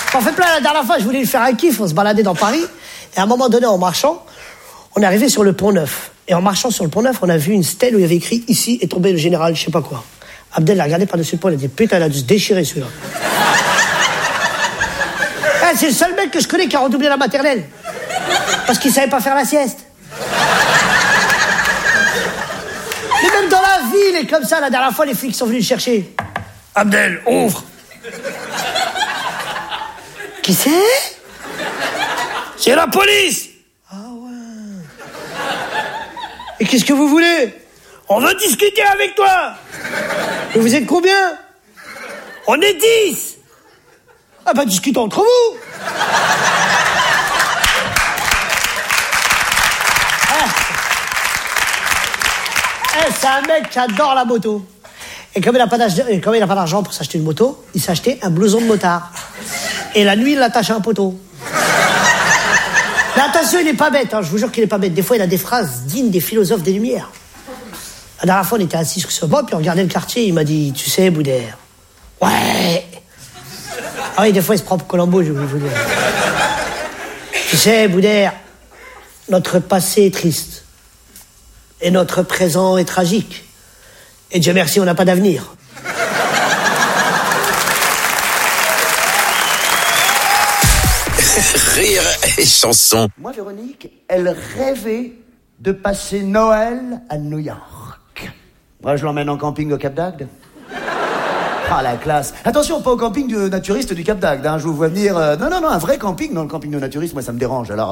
En fait, là, la dernière fois, je voulais lui faire un kiff, on se baladait dans Paris, et à un moment donné, en marchant, on est arrivé sur le Pont-Neuf. Et en marchant sur le Pont-Neuf, on a vu une stèle où il y avait écrit « Ici est tombé le général, je sais pas quoi ». Abdel l'a regardé par-dessus le pont, il a dit « Putain, il a dû se déchirer celui-là ». C'est le seul mec que je connais qui a redoublé la maternelle. Parce qu'il savait pas faire la sieste. Mais même dans la ville, et comme ça, la dernière fois, les flics sont venus le chercher. Abdel, ouvre. Qui c'est? C'est la police. Ah ouais. Et qu'est-ce que vous voulez? On veut discuter avec toi. Et vous êtes combien? On est 10. Ah bah discutons entre vous. C'est un mec qui adore la moto. Et comme il n'a pas d'argent pour s'acheter une moto, il s'est acheté un blouson de motard. Et la nuit, il l'attache à un poteau. Mais attention, il n'est pas bête, hein, je vous jure qu'il n'est pas bête. Des fois, il a des phrases dignes des philosophes des Lumières. La dernière fois, on était assis sur ce banc, puis on regardait le quartier, il m'a dit « Tu sais, Boudère ?» « Ouais !» Ah oui, des fois, il se prend pour Colombo, je vous dire. « Tu sais, Boudère, notre passé est triste. Et notre présent est tragique. Et Dieu merci, on n'a pas d'avenir. » Rire et chanson. Moi, Véronique, elle rêvait de passer Noël à New York. Moi, je l'emmène en camping au Cap d'Agde. Ah, la classe. Attention, pas au camping de naturiste du Cap d'Agde, hein. Je vous vois venir... Non, un vrai camping. Non, le camping de naturiste, moi, ça me dérange. Alors,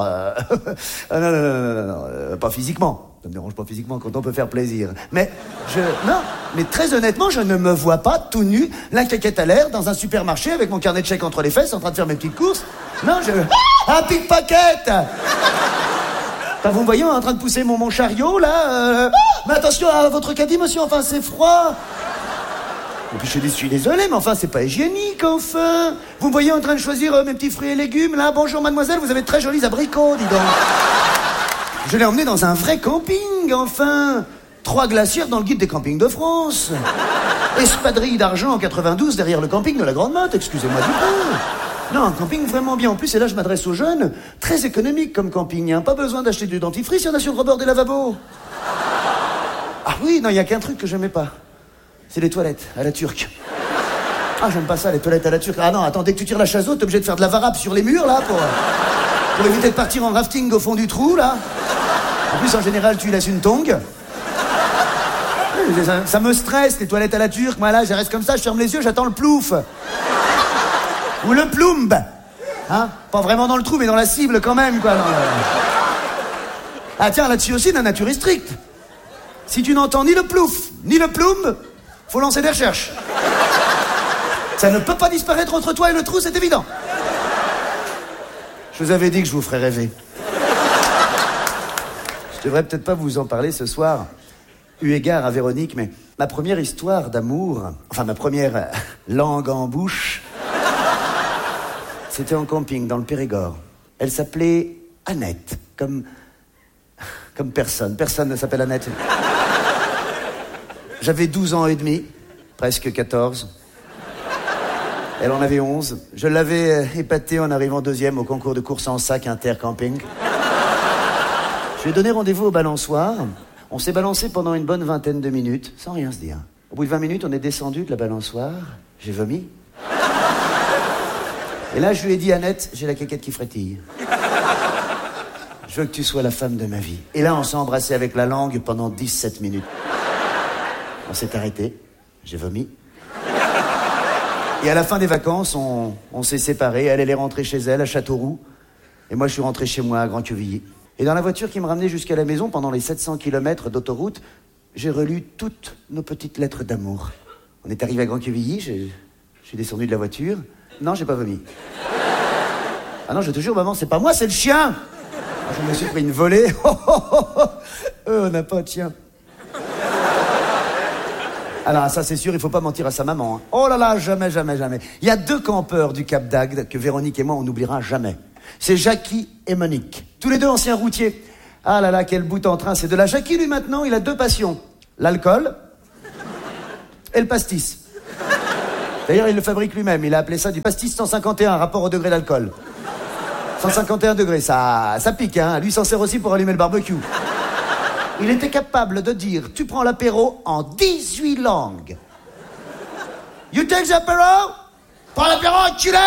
non, pas physiquement. Ça me dérange pas physiquement quand on peut faire plaisir. Mais mais très honnêtement, je ne me vois pas tout nu, la caquette à l'air, dans un supermarché avec mon carnet de chèques entre les fesses, en train de faire mes petites courses. Non, un pickpocket. Vous me voyez en train de pousser mon chariot, là mais attention à votre caddie, monsieur, enfin, c'est froid. Et puis je suis désolé, mais enfin, c'est pas hygiénique, enfin. Vous me voyez en train de choisir mes petits fruits et légumes, là. Bonjour, mademoiselle, vous avez de très jolis abricots, dis donc. Je l'ai emmené dans un vrai camping, enfin. 3 glacières dans le guide des campings de France. Espadrille d'argent en 92 derrière le camping de la Grande Motte, excusez-moi du peu. Non, un camping vraiment bien. En plus, et là, je m'adresse aux jeunes, très économique comme camping, hein. Pas besoin d'acheter du dentifrice, il y en a sur le rebord des lavabos. Ah oui, non, il y a qu'un truc que j'aimais pas. C'est les toilettes, à la turque. Ah, j'aime pas ça, les toilettes à la turque. Ah non, attends, dès que tu tires la chasse haute, t'es obligé de faire de la varap sur les murs, là, pour éviter de partir en rafting au fond du trou, là. En plus, en général, tu y laisses une tongue. Ça me stresse, les toilettes à la turque. Moi, là, je reste comme ça, je ferme les yeux, j'attends le plouf. Ou le ploumb. Hein? Pas vraiment dans le trou, mais dans la cible, quand même, quoi. Ah, tiens, là-dessus aussi, la nature est stricte. Si tu n'entends ni le plouf, ni le ploumb, faut lancer des recherches. Ça ne peut pas disparaître entre toi et le trou, c'est évident. Je vous avais dit que je vous ferais rêver. Je devrais peut-être pas vous en parler ce soir, eu égard à Véronique, mais ma première histoire d'amour, enfin ma première langue en bouche, c'était en camping dans le Périgord. Elle s'appelait Annette, comme personne. Personne ne s'appelle Annette. J'avais 12 ans et demi, presque 14. Elle en avait 11. Je l'avais épatée en arrivant deuxième au concours de course en sac intercamping. Je lui ai donné rendez-vous au balançoire. On s'est balancé pendant une bonne vingtaine de minutes, sans rien se dire. Au bout de 20 minutes, on est descendu de la balançoire. J'ai vomi. Et là, je lui ai dit, Annette, j'ai la caquette qui frétille. Je veux que tu sois la femme de ma vie. Et là, on s'est embrassé avec la langue pendant 17 minutes. On s'est arrêté. J'ai vomi. Et à la fin des vacances, on s'est séparés. Elle est rentrée chez elle, à Châteauroux. Et moi, je suis rentré chez moi, à Grand-Quevilly. Et dans la voiture qui me ramenait jusqu'à la maison, pendant les 700 km d'autoroute, j'ai relu toutes nos petites lettres d'amour. On est arrivé à Grand-Quevilly, je suis descendu de la voiture. Non, j'ai pas vomi. Ah non, je te jure, maman, c'est pas moi, c'est le chien. Je me suis pris une volée. On n'a pas de chien. Alors, ça, c'est sûr, il faut pas mentir à sa maman. Hein. Oh là là, jamais, jamais, jamais. Il y a 2 campeurs du Cap d'Agde que Véronique et moi, on n'oubliera jamais. C'est Jackie et Monique. Tous les 2 anciens routiers. Ah là là, quel bout en train. C'est de la Jackie, lui, maintenant, il a 2 passions. L'alcool et le pastis. D'ailleurs, il le fabrique lui-même. Il a appelé ça du pastis 151, rapport au degré d'alcool. 151 degrés, ça pique, hein. Lui s'en sert aussi pour allumer le barbecue. Il était capable de dire « Tu prends l'apéro en 18 langues. » You take the apéro? Prends l'apéro, enculé!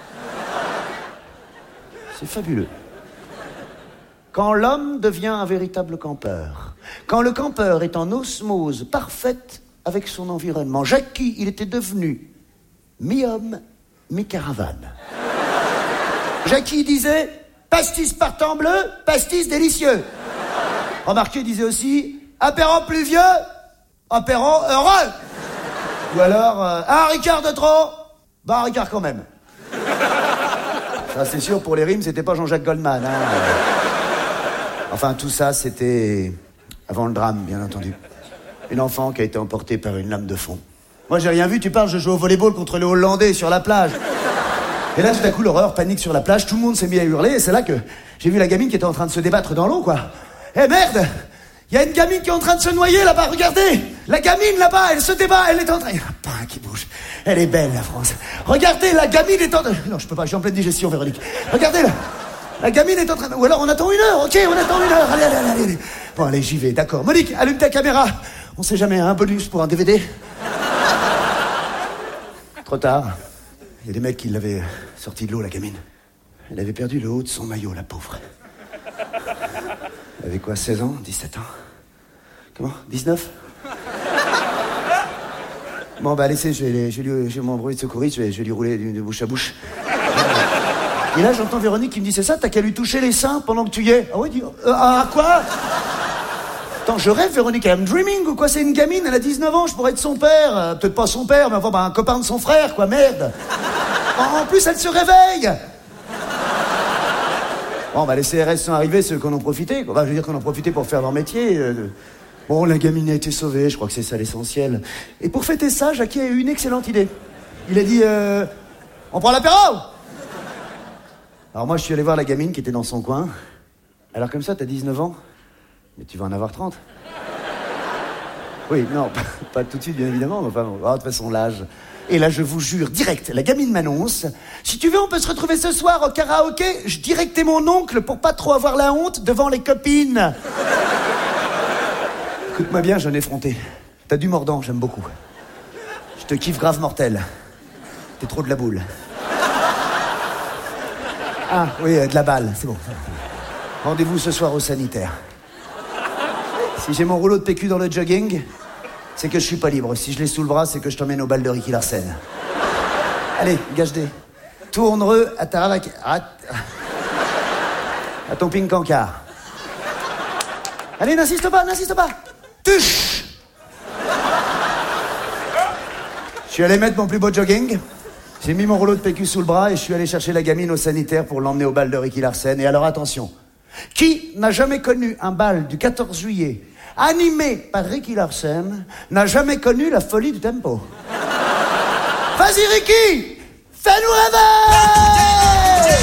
C'est fabuleux. Quand l'homme devient un véritable campeur, quand le campeur est en osmose parfaite avec son environnement, Jackie, il était devenu mi-homme, mi-caravane. Jackie disait « Pastis partant bleu, pastis délicieux ». Remarquez, il disait aussi « Apéro pluvieux, apéro heureux ». Ou alors « Un Ricard de trop, bah un Ricard quand même ». Ça, c'est sûr, pour les rimes, c'était pas Jean-Jacques Goldman. Hein. Enfin, tout ça, c'était avant le drame, bien entendu. Une enfant qui a été emportée par une lame de fond. Moi, j'ai rien vu, tu parles, je joue au volleyball contre les Hollandais sur la plage. Et là, tout à coup, l'horreur, panique sur la plage, tout le monde s'est mis à hurler, et c'est là que j'ai vu la gamine qui était en train de se débattre dans l'eau, quoi. Eh merde! Il y a une gamine qui est en train de se noyer là-bas, regardez! La gamine là-bas, elle se débat, elle est en train... Il y a un pain qui bouge. Elle est belle, la France. Regardez, la gamine est en... Non, je peux pas, je suis en pleine digestion, Véronique. Regardez, là. La gamine est en train de... Ou alors on attend 1 heure, ok, on attend 1 heure. Allez. Bon, allez, j'y vais, d'accord. Monique, allume ta caméra. On sait jamais, un bonus pour un DVD. Trop tard. Il y a des mecs qui l'avaient sorti de l'eau, la gamine. Elle avait perdu le haut de son maillot, la pauvre. Elle avait quoi, 16 ans, 17 ans? Comment, 19? Bon, bah, laissez, j'ai mon bruit de secouriste, je vais lui rouler de bouche à bouche. Et là, j'entends Véronique qui me dit, c'est ça, t'as qu'à lui toucher les seins pendant que tu y es. Ah oui, dis, quoi? Attends, je rêve, Véronique, I'm dreaming ou quoi? C'est une gamine, elle a 19 ans, je pourrais être son père. Peut-être pas son père, mais enfin, un copain de son frère, quoi, merde. En plus, elle se réveille. Bon, bah, les CRS sont arrivés, ceux qu'on en profitait, quoi. Bah, je veux dire qu'on en profitait pour faire leur métier. Bon, la gamine a été sauvée, je crois que c'est ça l'essentiel. Et pour fêter ça, Jackie a eu une excellente idée. Il a dit, on prend l'apéro? Alors moi, je suis allé voir la gamine qui était dans son coin. Alors comme ça, t'as 19 ans, mais tu vas en avoir 30. Oui, non, pas tout de suite, bien évidemment, mais enfin, de toute façon, l'âge. Et là, je vous jure, direct, la gamine m'annonce, si tu veux, on peut se retrouver ce soir au karaoké, je dirais que t'es mon oncle pour pas trop avoir la honte devant les copines. Écoute-moi bien, jeune effronté. T'as du mordant, j'aime beaucoup. Je te kiffe grave mortel. T'es trop de la boule. Ah, oui, de la balle, c'est bon. Rendez-vous ce soir au sanitaire. Si j'ai mon rouleau de PQ dans le jogging, c'est que je suis pas libre. Si je l'ai sous le bras, c'est que je t'emmène au bal de Ricky Larsen. Allez, gage-dé. Tourne-reux à ta ravac... à ton ping-cancard. Allez, n'insiste pas. Tuche! Je suis allé mettre mon plus beau jogging. J'ai mis mon rouleau de PQ sous le bras et je suis allé chercher la gamine au sanitaire pour l'emmener au bal de Ricky Larsen. Et alors attention, qui n'a jamais connu un bal du 14 juillet animé par Ricky Larsen n'a jamais connu la folie du tempo? Vas-y Ricky, fais-nous rêver!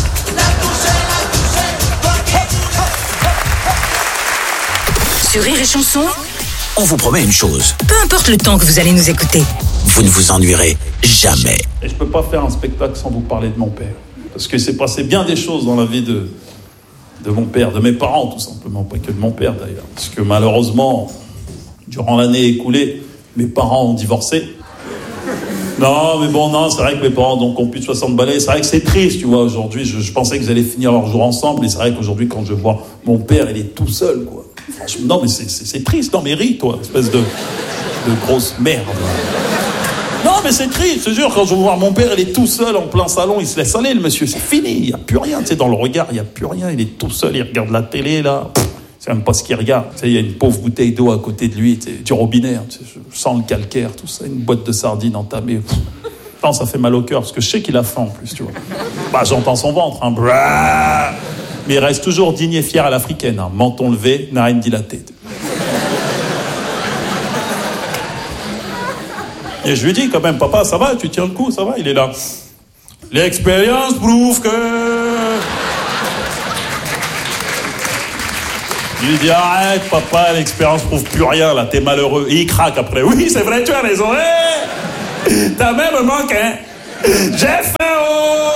Sur Rire et Chanson, On vous promet une chose, peu importe le temps que vous allez nous écouter, vous ne vous ennuierez jamais. Et je peux pas faire un spectacle sans vous parler de mon père. Parce que c'est passé bien des choses dans la vie de mon père, de mes parents tout simplement, pas que de mon père d'ailleurs. Parce que malheureusement, durant l'année écoulée, mes parents ont divorcé. Non, mais bon, non, c'est vrai que mes parents donc, ont plus de 60 balais. C'est vrai que c'est triste, tu vois, aujourd'hui. Je pensais qu'ils allaient finir leur jour ensemble. Et c'est vrai qu'aujourd'hui, quand je vois mon père, il est tout seul, quoi. Franchement, non, mais c'est triste. Non, mais ris, toi, espèce de grosse merde. Non, mais c'est triste, je te jure, quand je vois mon père, il est tout seul en plein salon, il se laisse aller, le monsieur, c'est fini, il n'y a plus rien, tu sais, dans le regard, il n'y a plus rien, il est tout seul, il regarde la télé, là, c'est même pas ce qu'il regarde, tu sais, il y a une pauvre bouteille d'eau à côté de lui, tu sais, du robinet, tu sais, je sens le calcaire, tout ça, une boîte de sardines entamée, non, ça fait mal au cœur, parce que je sais qu'il a faim, en plus, tu vois. Bah, j'entends son ventre, hein, brrr, mais il reste toujours digne et fier à l'africaine, hein, menton levé, narine dilatée. Et je lui dis quand même, papa, ça va, tu tiens le coup, ça va, il est là. L'expérience prouve que... Je lui dis, arrête, papa, l'expérience prouve plus rien, là, t'es malheureux. Et il craque après. Oui, c'est vrai, tu as raison, Ta mère me manque, hein. J'ai faim, oh.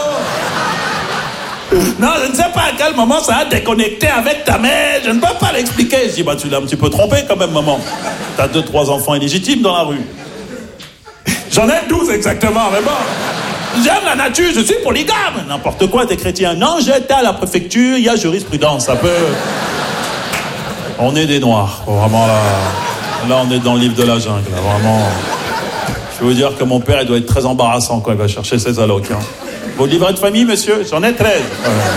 Non, je ne sais pas à quel moment ça a déconnecté avec ta mère. Je ne peux pas l'expliquer. Je dis, bah tu l'as un petit peu trompé quand même, maman. T'as 2-3 enfants illégitimes dans la rue. J'en ai 12 exactement, mais bon. J'aime la nature, je suis polygame. N'importe quoi, t'es chrétien. Non, j'étais à la préfecture, il y a jurisprudence, ça peut... On est des noirs, vraiment là. Là, on est dans le livre de la jungle, là, vraiment. Je peux vous dire que mon père, il doit être très embarrassant quand il va chercher ses allocs. Hein. Vos livrets de famille, monsieur? J'en ai 13.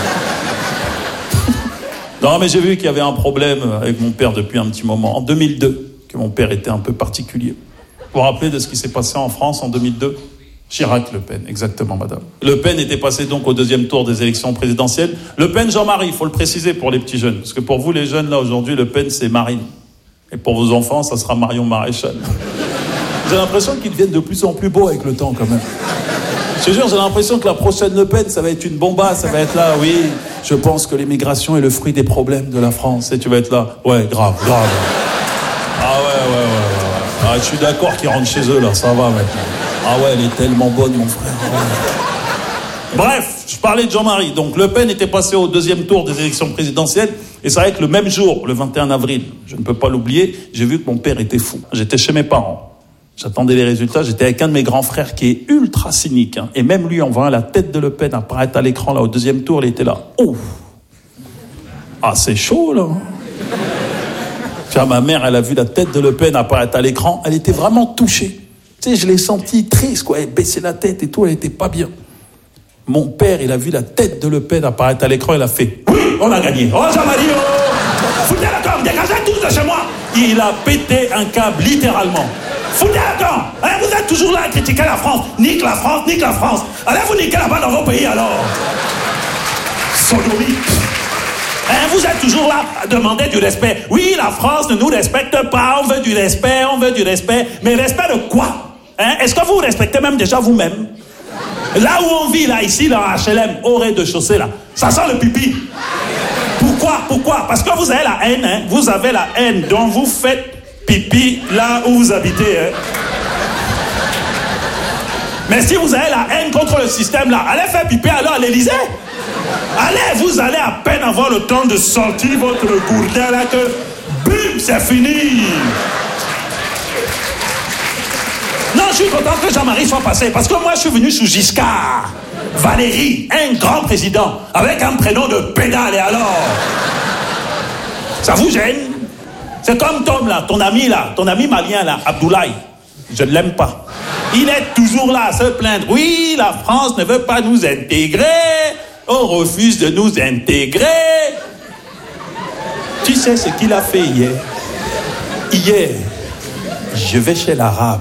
Non, mais j'ai vu qu'il y avait un problème avec mon père depuis un petit moment. En 2002, que mon père était un peu particulier. Vous vous rappelez de ce qui s'est passé en France en 2002? Chirac-Le Pen, exactement, madame. Le Pen était passé donc au deuxième tour des élections présidentielles. Le Pen, Jean-Marie, il faut le préciser pour les petits jeunes. Parce que pour vous, les jeunes, là, aujourd'hui, Le Pen, c'est Marine. Et pour vos enfants, ça sera Marion Maréchal. J'ai l'impression qu'ils deviennent de plus en plus beaux avec le temps, quand même. Je te jure, j'ai l'impression que la prochaine Le Pen, ça va être une bombasse, ça va être là, oui. Je pense que l'immigration est le fruit des problèmes de la France. Et tu vas être là, ouais, grave. Ah ouais. Ah, je suis d'accord qu'ils rentrent chez eux, là, ça va, mec. Ah ouais, elle est tellement bonne, mon frère. Ouais. Bref, je parlais de Jean-Marie. Donc, Le Pen était passé au deuxième tour des élections présidentielles. Et c'est vrai que le même jour, le 21 avril, je ne peux pas l'oublier, j'ai vu que mon père était fou. J'étais chez mes parents. J'attendais les résultats. J'étais avec un de mes grands frères qui est ultra cynique. Hein. Et même lui, en voyant la tête de Le Pen apparaître à l'écran, là, au deuxième tour, il était là. Oh! Ah, c'est chaud, là. Puis, ma mère, elle a vu la tête de Le Pen apparaître à l'écran. Elle était vraiment touchée. Tu sais, je l'ai senti triste, quoi. Elle baissait la tête et tout, elle était pas bien. Mon père, il a vu la tête de Le Pen apparaître à l'écran, il a fait « Oui, on a gagné. Oh, Jean-Marie, oh! Foutez la com, dégagez tous de chez moi !» Il a pété un câble, littéralement. Foutez la com! Hein, vous êtes toujours là à critiquer la France. Nique la France, nique la France. Allez vous niquer là-bas dans vos pays, alors. Sodomie. Hein, vous êtes toujours là à demander du respect. Oui, la France ne nous respecte pas, on veut du respect. Mais respect de quoi? Hein? Est-ce que vous respectez même déjà vous-même? Là où on vit, là, ici, dans HLM, au rez-de-chaussée, là, ça sent le pipi. Pourquoi? Parce que vous avez la haine, hein? Vous avez la haine, donc vous faites pipi là où vous habitez, hein? Mais si vous avez la haine contre le système, là, allez faire pipi alors à l'Élysée. Allez, vous allez à peine avoir le temps de sortir votre gourdin, là, que, bim, c'est fini. Non, je suis content que Jean-Marie soit passé, parce que moi, je suis venu sous Giscard. Valéry, un grand président, avec un prénom de pédale, et alors? Ça vous gêne? C'est comme Tom, là, ton ami malien, là, Abdoulaye. Je ne l'aime pas. Il est toujours là à se plaindre. Oui, la France ne veut pas nous intégrer. On refuse de nous intégrer. Tu sais ce qu'il a fait hier? Hier, je vais chez l'arabe.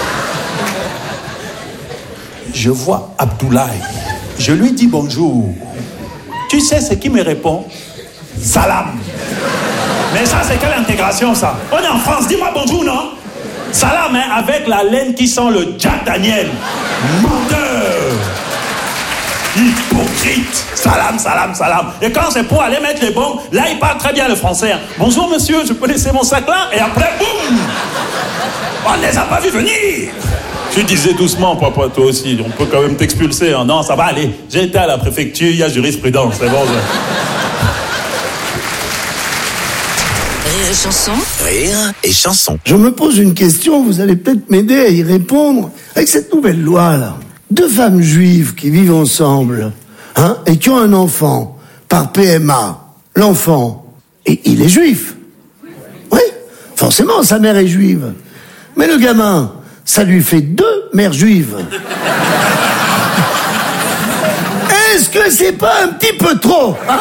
Je vois Abdoulaye. Je lui dis bonjour. Tu sais ce qu'il me répond? Salam. Mais ça, c'est quelle intégration, ça? On est en France, dis-moi bonjour, non? Salam, hein, avec la laine qui sent le Jack Daniel. Menteur. Hypocrite. Salam. Et quand c'est pour aller mettre les bombes, là, il parle très bien le français. Hein. Bonjour, monsieur, je peux laisser mon sac là? Et après, boum! On ne les a pas vus venir. Tu disais doucement, papa, toi aussi. On peut quand même t'expulser. Hein. Non, ça va aller. J'ai été à la préfecture, il y a jurisprudence. C'est bon, Rire et chanson. Rire et chanson. Je me pose une question, vous allez peut-être m'aider à y répondre. Avec cette nouvelle loi, là, 2 femmes juives qui vivent ensemble, hein, et qui ont un enfant par PMA, l'enfant, et il est juif. Oui, forcément, sa mère est juive. Mais le gamin, ça lui fait 2 mères juives. Est-ce que c'est pas un petit peu trop, hein?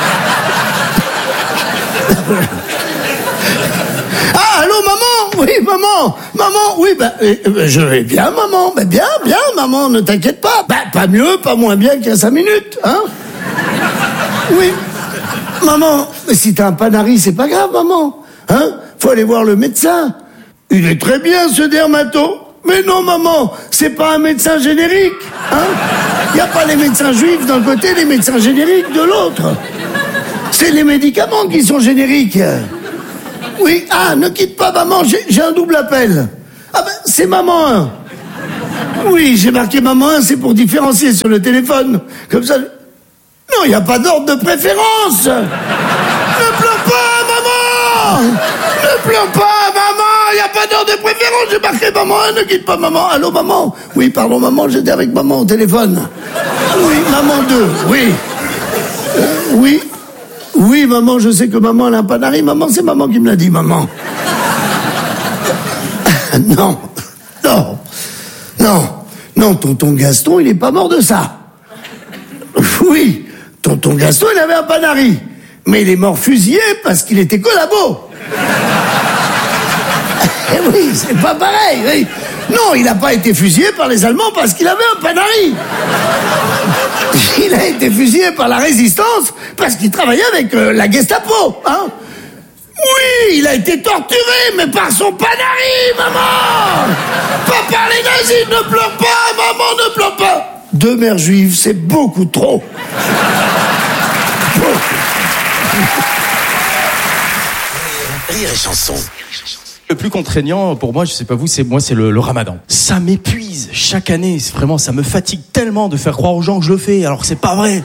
Ah, allô, maman? Oui, maman, oui, je vais bien, maman, bien, maman, ne t'inquiète pas. Pas mieux, pas moins bien qu'il y a 5 minutes, hein? Oui. Maman, si t'as un panari, c'est pas grave, maman, hein? Faut aller voir le médecin. Il est très bien, ce dermato. Mais non, maman, c'est pas un médecin générique, hein? Y a pas les médecins juifs d'un côté, les médecins génériques de l'autre. C'est les médicaments qui sont génériques. Oui, ne quitte pas, maman, j'ai un double appel. Ah ben, c'est maman 1. Oui, j'ai marqué maman 1, c'est pour différencier sur le téléphone. Comme ça... Non, il n'y a pas d'ordre de préférence. Ne pleure pas, maman. Ne pleure pas, maman. Il n'y a pas d'ordre de préférence. J'ai marqué maman 1, ne quitte pas maman. Allô, maman. Oui, pardon, maman, j'étais avec maman au téléphone. Oui, maman 2, oui. Oui. Oui, maman, je sais que maman, elle a un panari. Maman, c'est maman qui me l'a dit, maman. Non. Non. Non. Non, tonton Gaston, il est pas mort de ça. Oui. Tonton Gaston, il avait un panari. Mais il est mort fusillé parce qu'il était collabo. Eh oui, c'est pas pareil, oui. Non, il n'a pas été fusillé par les Allemands parce qu'il avait un panari. Il a été fusillé par la résistance parce qu'il travaillait avec la Gestapo, hein. Oui, il a été torturé, mais par son panari, maman. Pas par les nazis, ne pleure pas, maman, ne pleure pas. 2 mères juives, c'est beaucoup trop. Rire et chanson. Le plus contraignant pour moi, je sais pas vous, c'est le ramadan. Ça m'épuise chaque année, vraiment, ça me fatigue tellement de faire croire aux gens que je le fais, alors que c'est pas vrai.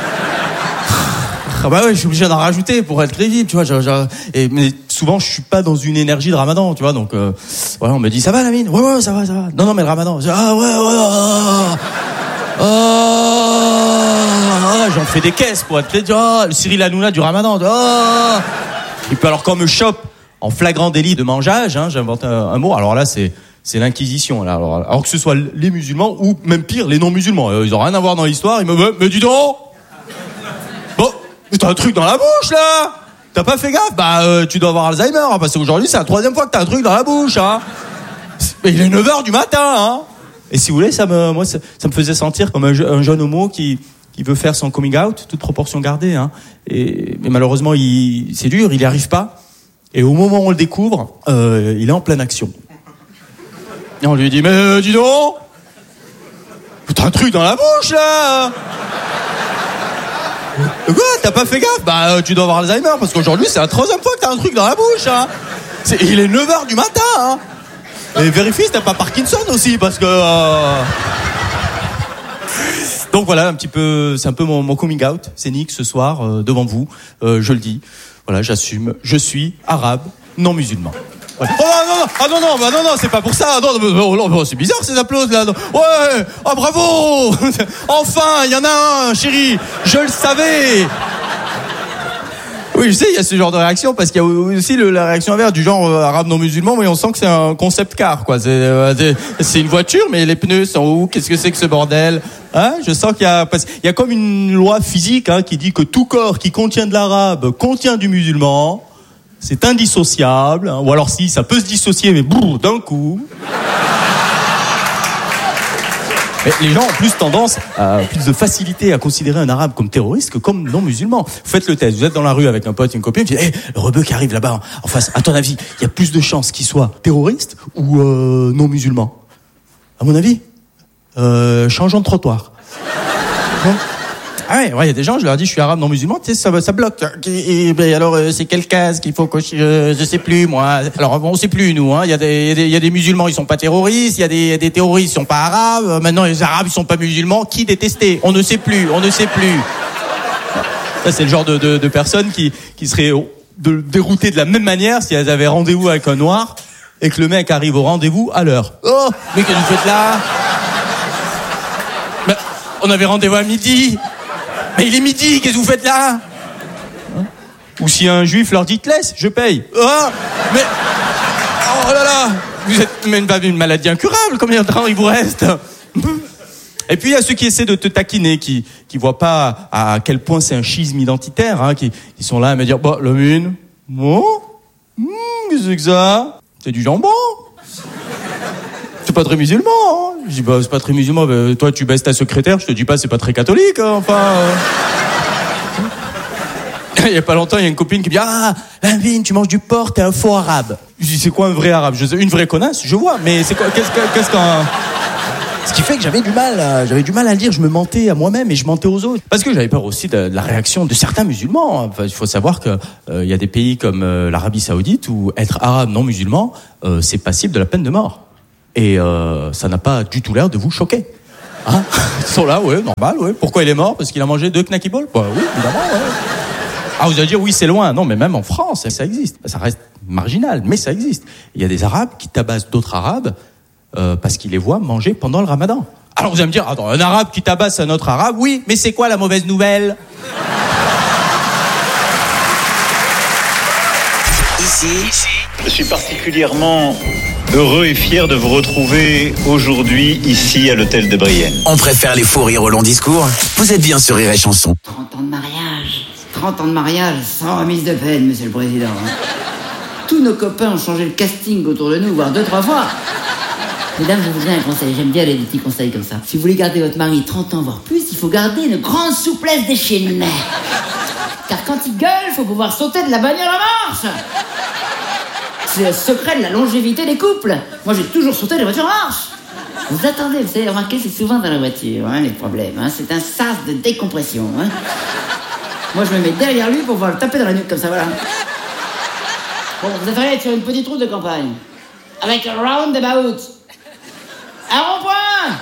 Ah bah ouais, je suis obligé d'en rajouter pour être crédible, tu vois. Mais souvent, je suis pas dans une énergie de ramadan, tu vois. Donc, voilà, on me dit, ça va, Lamine? Ouais, ça va. Non, mais le ramadan. J'en fais des caisses pour être crédible. Le Cyril Hanouna du ramadan. Et puis alors, quand on me chope en flagrant délit de mangeage, hein, j'invente un mot. Alors là, c'est l'inquisition. Là. Alors que ce soit les musulmans ou même pire, les non-musulmans. Ils ont rien à voir dans l'histoire. Ils me disent, mais dis donc! Bon, t'as un truc dans la bouche, là! T'as pas fait gaffe? Tu dois avoir Alzheimer, hein, parce qu'aujourd'hui, c'est la 3e fois que t'as un truc dans la bouche, hein. Il est 9h du matin, hein. Et si vous voulez, ça me faisait sentir comme un jeune homo qui veut faire son coming out, toute proportion gardée, hein. Mais malheureusement, c'est dur, il n'y arrive pas. Et au moment où on le découvre, il est en pleine action. Et on lui dit, mais dis donc! T'as un truc dans la bouche, là! Quoi? T'as pas fait gaffe? Tu dois avoir Alzheimer, parce qu'aujourd'hui, c'est la 3e fois que t'as un truc dans la bouche, hein. Il est 9h du matin, hein. Et vérifie si t'as pas Parkinson aussi, parce que... Donc voilà, un petit peu, c'est un peu mon coming out scénique ce soir, devant vous. Je le dis, voilà, j'assume, je suis arabe, non musulman. Voilà. Non, c'est pas pour ça. Non, c'est bizarre ces applaudissements là. Ouais, bravo. Enfin, il y en a un, chérie. Je le savais. Oui, je sais, il y a ce genre de réaction parce qu'il y a aussi la réaction inverse du genre arabe non musulman, mais on sent que c'est un concept car, quoi. C'est une voiture, mais les pneus sont où? Qu'est-ce que c'est que ce bordel? Hein? Je sens qu'il y a comme une loi physique, hein, qui dit que tout corps qui contient de l'arabe contient du musulman. C'est indissociable, hein, ou alors si, ça peut se dissocier, mais d'un coup. Mais les gens ont plus tendance, plus de facilité à considérer un arabe comme terroriste que comme non musulman. Vous faites le test, vous êtes dans la rue avec un pote, une copine, vous dites, le rebeu qui arrive là-bas en face, à ton avis, il y a plus de chances qu'il soit terroriste ou non musulman? À mon avis, changeons de trottoir. Ah ouais, il y a des gens, je leur dis, je suis arabe non musulman, tu sais, ça bloque. Et alors, c'est quelle case qu'il faut cocher? Je sais plus, moi. Alors, on sait plus, nous, hein. Il y a des musulmans, ils sont pas terroristes. Il y a des terroristes, ils sont pas arabes. Maintenant, les arabes, ils sont pas musulmans. Qui détester? On ne sait plus. Ça, c'est le genre de personnes qui seraient déroutées de la même manière si elles avaient rendez-vous avec un noir et que le mec arrive au rendez-vous à l'heure. Oh, mais qu'est-ce que vous faites là? Ben, on avait rendez-vous à midi. Mais il est midi, qu'est-ce que vous faites là? Ou si un juif leur dit, te laisse, je paye. Oh là là, vous êtes même pas une maladie incurable, combien de temps il vous reste? Et puis il y a ceux qui essaient de te taquiner, qui voient pas à quel point c'est un schisme identitaire, hein, qui sont là à me dire, le mine, qu'est-ce que c'est que ça? C'est du jambon. C'est pas très musulman, hein. Je dis, c'est pas très musulman, toi tu baisses ta secrétaire, je te dis pas, c'est pas très catholique, hein, enfin. Il y a pas longtemps, il y a une copine qui me dit, Lamine, tu manges du porc, t'es un faux arabe. Je dis, c'est quoi un vrai arabe? Une vraie connasse, je vois, mais c'est quoi, qu'est-ce qu'un... Ce qui fait que j'avais du mal à le dire, je me mentais à moi-même et je mentais aux autres. Parce que j'avais peur aussi de la réaction de certains musulmans. Enfin, il faut savoir que y a des pays comme l'Arabie Saoudite où être arabe non musulman, c'est passible de la peine de mort. Et ça n'a pas du tout l'air de vous choquer. Hein? Ils sont là, ouais, normal, ouais. Pourquoi il est mort? Parce qu'il a mangé 2 Knacky Balls? Bah oui, évidemment, ouais. Ah, vous allez dire, oui, c'est loin. Non, mais même en France, ça existe. Ça reste marginal, mais ça existe. Il y a des Arabes qui tabassent d'autres Arabes parce qu'ils les voient manger pendant le Ramadan. Alors vous allez me dire, attends, un Arabe qui tabasse un autre Arabe? Oui, mais c'est quoi la mauvaise nouvelle? Ici, Je suis particulièrement heureux et fier de vous retrouver aujourd'hui ici à l'hôtel de Brienne. on préfère les faux rires au long discours. Vous êtes bien sur Rire et Chanson. 30 ans de mariage. 30 ans de mariage sans remise de peine, monsieur le président. Tous nos copains ont changé le casting autour de nous, voire 2-3 fois. Mesdames, je vous donne un conseil. J'aime bien les petits conseils comme ça. Si vous voulez garder votre mari 30 ans, voire plus, il faut garder une grande souplesse d'échine. Car quand il gueule, il faut pouvoir sauter de la bagnole en marche. C'est le secret de la longévité des couples. Moi, j'ai toujours sauté de la voiture en marche. Vous attendez, vous savez, remarquez, c'est souvent dans la voiture, hein, les problèmes. Hein. C'est un sas de décompression. Hein. Moi, je me mets derrière lui pour pouvoir le taper dans la nuque, comme ça, voilà. Bon, vous attendez sur une petite route de campagne. Avec un roundabout. Un rond-point.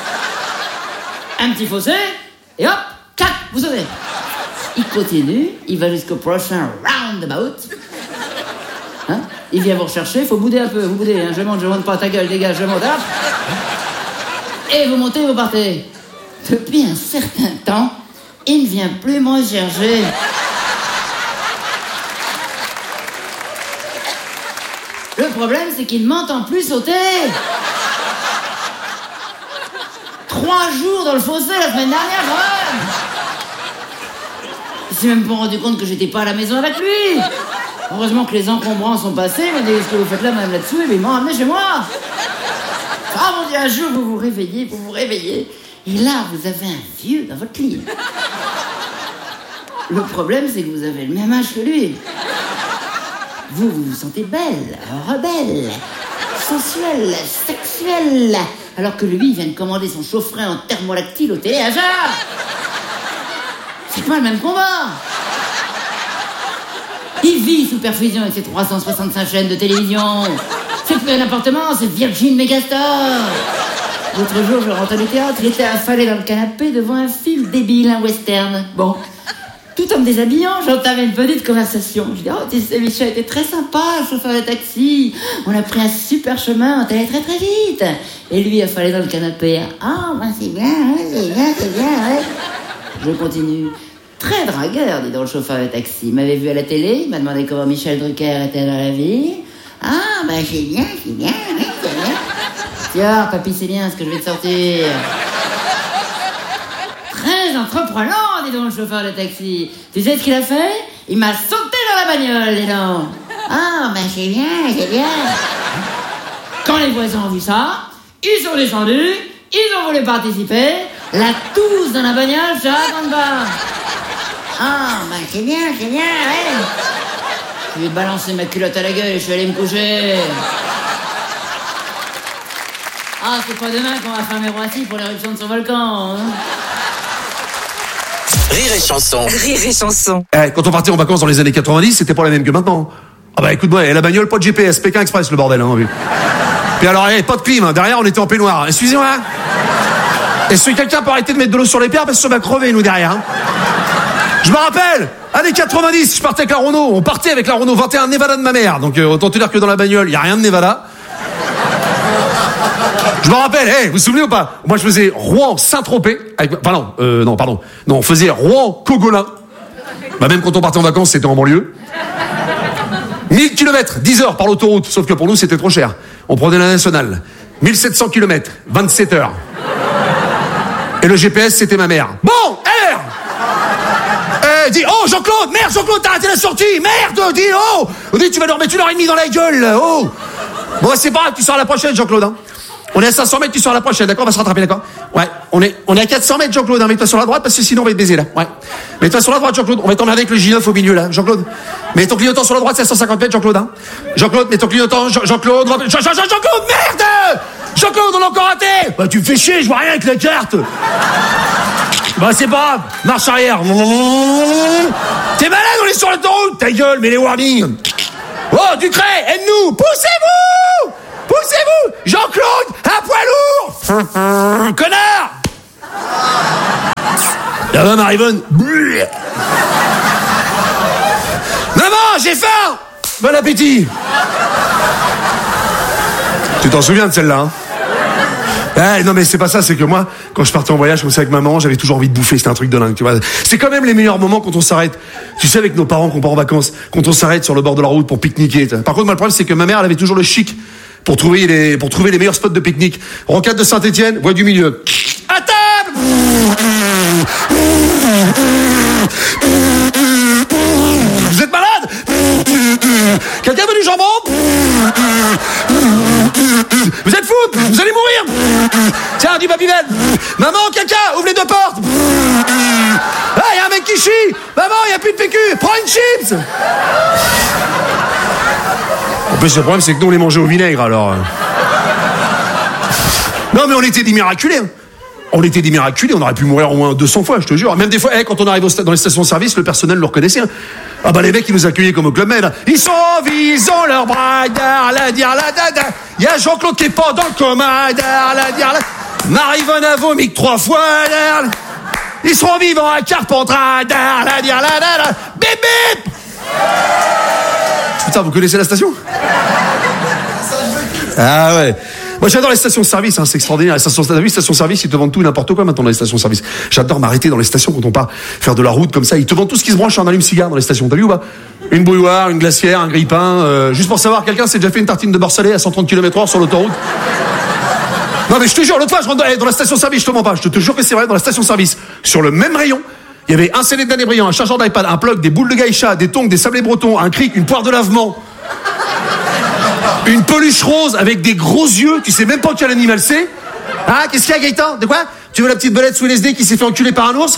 Un petit fossé. Et hop, clac, vous sautez. Il continue, il va jusqu'au prochain roundabout. Hein? Il vient vous rechercher, faut bouder un peu, vous boudez, hein. Je monte pas, ta gueule, dégage, je monte, hop. Et vous montez, vous partez. Depuis un certain temps, il ne vient plus me rechercher. Le problème, c'est qu'il ne m'entend plus sauter. 3 jours dans le fossé la semaine dernière, quand même. Il s'est même pas rendu compte que j'étais pas à la maison avec lui. Heureusement que les encombrants sont passés. Il m'a dit, ce que vous faites là, madame, là-dessous, et ils m'ont ramené chez moi. Ah mon Dieu, un jour, vous vous réveillez, et là, vous avez un vieux dans votre lit. Le problème, c'est que vous avez le même âge que lui. Vous vous sentez belle, rebelle, sensuelle, sexuelle, alors que lui, il vient de commander son chaufferin en thermolactyle au téléachat. C'est pas le même combat. Il vit sous perfusion avec ses 365 chaînes de télévision. C'est plus un appartement, c'est Virgin Megastore. L'autre jour, je rentre du théâtre, il était affalé dans le canapé devant un film débile, un western. Bon, tout en me déshabillant, j'entamais une petite conversation. Je dis, oh, tu sais, Michel était très sympa, le chauffeur de taxi. On a pris un super chemin, on est allé très très vite. Et lui, affalé dans le canapé. Ah, ben c'est bien, ouais. Je continue. Très dragueur, dit donc le chauffeur de taxi. Il m'avait vu à la télé, il m'a demandé comment Michel Drucker était dans la vie. Ah, ben c'est bien, ouais, c'est bien. Tiens, papy, c'est bien ce que je vais te sortir. Très entreprenant, dit donc le chauffeur de taxi. Tu sais ce qu'il a fait? Il m'a sauté dans la bagnole, dis donc. Ah, ben c'est bien. Quand les voisins ont vu ça, ils sont descendus, ils ont voulu participer. La tousse dans la bagnole, ça raconte pas. Ah, ben c'est bien, ouais. Je lui ai balancé ma culotte à la gueule et je suis allé me coucher. Ah, c'est pas demain qu'on va fermer Roissy pour l'éruption de son volcan, hein. Rire et Chanson. Rire et Chanson. Quand on partait en vacances dans les années 90, c'était pas la même que maintenant. Ah bah écoute-moi, la bagnole, pas de GPS, Pékin Express, le bordel, hein, oui. Puis alors, pas de clim, hein. Derrière on était en peignoir. Excusez-moi. Est-ce que quelqu'un peut arrêter de mettre de l'eau sur les pierres parce que ça va crever, nous, derrière, hein. Je me rappelle, années 90, je partais avec la Renault. On partait avec la Renault 21 Nevada de ma mère. Donc autant te dire que dans la bagnole, il y a rien de Nevada. Je me rappelle, vous vous souvenez ou pas? Moi je faisais Rouen-Saint-Tropez. Non, on faisait Rouen-Cogolin. Bah même quand on partait en vacances, c'était en banlieue. 1000 km, 10 heures par l'autoroute. Sauf que pour nous, c'était trop cher. On prenait la nationale. 1700 km, 27 heures. Et le GPS, c'était ma mère. Bon, R dis, oh Jean-Claude, merde Jean-Claude, t'as raté la sortie, merde, dis, oh dis, tu vas leur mettre 1h30 dans la gueule, oh. Bon, c'est pas grave, tu sors à la prochaine, Jean-Claude, hein. On est à 500 mètres, tu sors à la prochaine, d'accord? On va se rattraper, d'accord? Ouais, on est à 400 mètres, Jean-Claude, hein. Mets-toi sur la droite, parce que sinon on va te baiser, là. Ouais. Mets-toi sur la droite, Jean-Claude, on va t'emmerder avec le J9 au milieu, là, Jean-Claude. Mets ton clignotant sur la droite, c'est à 150 mètres, Jean-Claude, hein. Jean-Claude, mets ton clignotant, Jean-Claude, Jean-Claude, merde! Jean-Claude, on a encore raté! Bah, tu me fais chier, je vois rien avec la carte! Bah c'est pas grave, marche arrière. T'es malade, on est sur l'autoroute, ta gueule, mets les warnings. Oh, Ducret, aide-nous, poussez-vous! Poussez-vous! Jean-Claude, un poids lourd! Connard! Ça va, Marivonne? Maman, j'ai faim! Bon appétit! Tu t'en souviens de celle-là, hein? Non mais c'est pas ça, c'est que moi, quand je partais en voyage comme ça avec maman, j'avais toujours envie de bouffer, c'était un truc de dingue, tu vois. C'est quand même les meilleurs moments quand on s'arrête. Tu sais, avec nos parents qu'on part en vacances, quand on s'arrête sur le bord de la route pour pique-niquer. Par contre, moi, le problème, c'est que ma mère, elle avait toujours le chic pour trouver les meilleurs spots de pique-nique. Rocade de Saint-Étienne, voie du milieu. À table! Vous êtes malade? Quelqu'un veut du jambon? Vous êtes fou? Vous allez mourir? Tiens, du Babybel. Maman, caca, ouvre les deux portes. Ah, il y a un mec qui chie. Maman, il n'y a plus de PQ. Prends une chips. En plus, le problème, c'est que nous, on les mangeait au vinaigre, alors. Non, mais on était des miraculés. On était des miraculés, on aurait pu mourir au moins 200 fois, je te jure. Même des fois, quand on arrive dans les stations-service, le personnel le reconnaissait. Ah bah les mecs, ils nous accueillaient comme au Club Med. Ils sont en vie, ils ont leur bras, la dire la dada. Il y a Jean-Claude qui est pas dans le coma, la dire la. Marivonne a vomi 3 fois, ils seront vivants à Carpentras, la dire la dada. Bip bip. Putain, vous connaissez la station? Ah ouais. Moi, j'adore les stations-service, hein, c'est extraordinaire. Les stations-service, ils te vendent tout et n'importe quoi maintenant dans les stations-service. J'adore m'arrêter dans les stations quand on part faire de la route comme ça. Ils te vendent tout ce qui se branche en allume-cigare dans les stations. T'as vu ou pas? Une bouilloire, une glacière, un grille-pain. Juste pour savoir, quelqu'un s'est déjà fait une tartine de beurre salé à 130 km/h sur l'autoroute? Non, mais je te jure, l'autre fois, je rentre dans la station-service, je te mens pas. Je te jure que c'est vrai, dans la station-service. Sur le même rayon, il y avait un CD de Danny Briand, un chargeur d'iPad, un plug, des boules de gaïcha, des tongs, des sablés bretons, un cric, une poire de lavement. Une peluche rose avec des gros yeux, tu sais même pas quel animal c'est. Ah, qu'est-ce qu'il y a, Gaëtan? De quoi? Tu veux la petite belette sous LSD qui s'est fait enculer par un ours?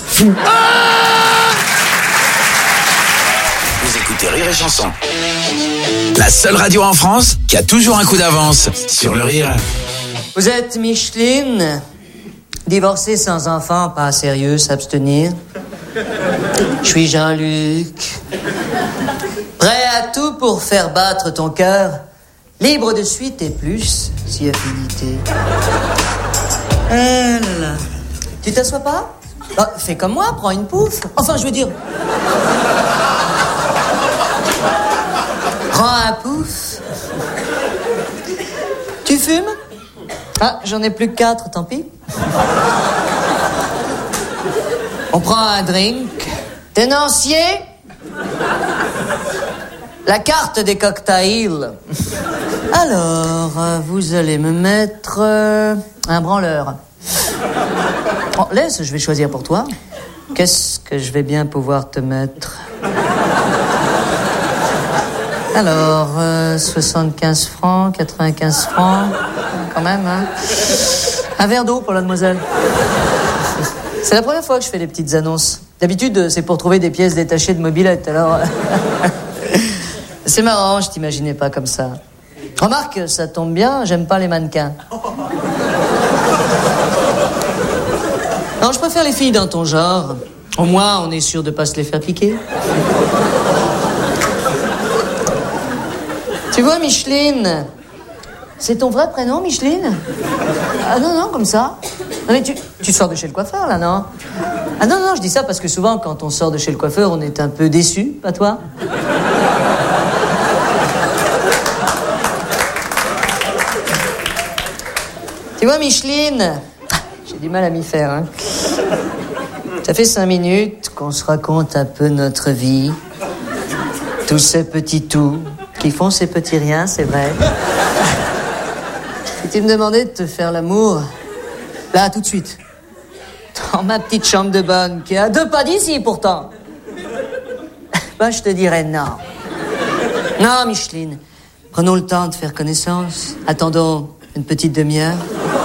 Vous écoutez Rire et Chanson. La seule radio en France qui a toujours un coup d'avance sur le rire. Vous êtes Micheline, divorcée sans enfant, pas sérieux, s'abstenir. Je suis Jean-Luc, prêt à tout pour faire battre ton cœur. Libre de suite et plus, si affinité. Là. Tu t'assois pas? Bah, fais comme moi, prends une pouffe. Enfin, je veux dire... Prends un pouf. Tu fumes? Ah, j'en ai plus que 4, tant pis. On prend un drink. Tenancier? La carte des cocktails. Alors, vous allez me mettre un branleur. Oh, laisse, je vais choisir pour toi. Qu'est-ce que je vais bien pouvoir te mettre? Alors, 75 francs, 95 francs, quand même, hein. Un verre d'eau pour la demoiselle. C'est la première fois que je fais des petites annonces. D'habitude, c'est pour trouver des pièces détachées de mobilette, alors... C'est marrant, je t'imaginais pas comme ça. Remarque, ça tombe bien, j'aime pas les mannequins. Non, je préfère les filles dans ton genre. Au moins, on est sûr de pas se les faire piquer. Tu vois, Micheline, c'est ton vrai prénom, Micheline? Ah non, comme ça. Non, mais tu sors de chez le coiffeur, là, non? Ah non, je dis ça parce que souvent, quand on sort de chez le coiffeur, on est un peu déçu, pas toi? Tu vois, Micheline, j'ai du mal à m'y faire, hein. Ça fait 5 minutes qu'on se raconte un peu notre vie. Tous ces petits tout qui font ces petits riens, c'est vrai. Si tu me demandais de te faire l'amour, là, tout de suite, dans ma petite chambre de bonne, qui est à 2 pas d'ici, pourtant, ben, je te dirais non. Non, Micheline, prenons le temps de faire connaissance. Attendons une petite demi-heure.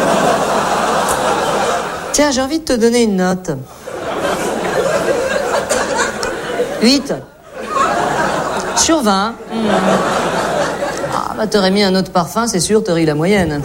Tiens, j'ai envie de te donner une note. 8 sur 20. Ah, bah t'aurais mis un autre parfum, c'est sûr, t'aurais eu la moyenne.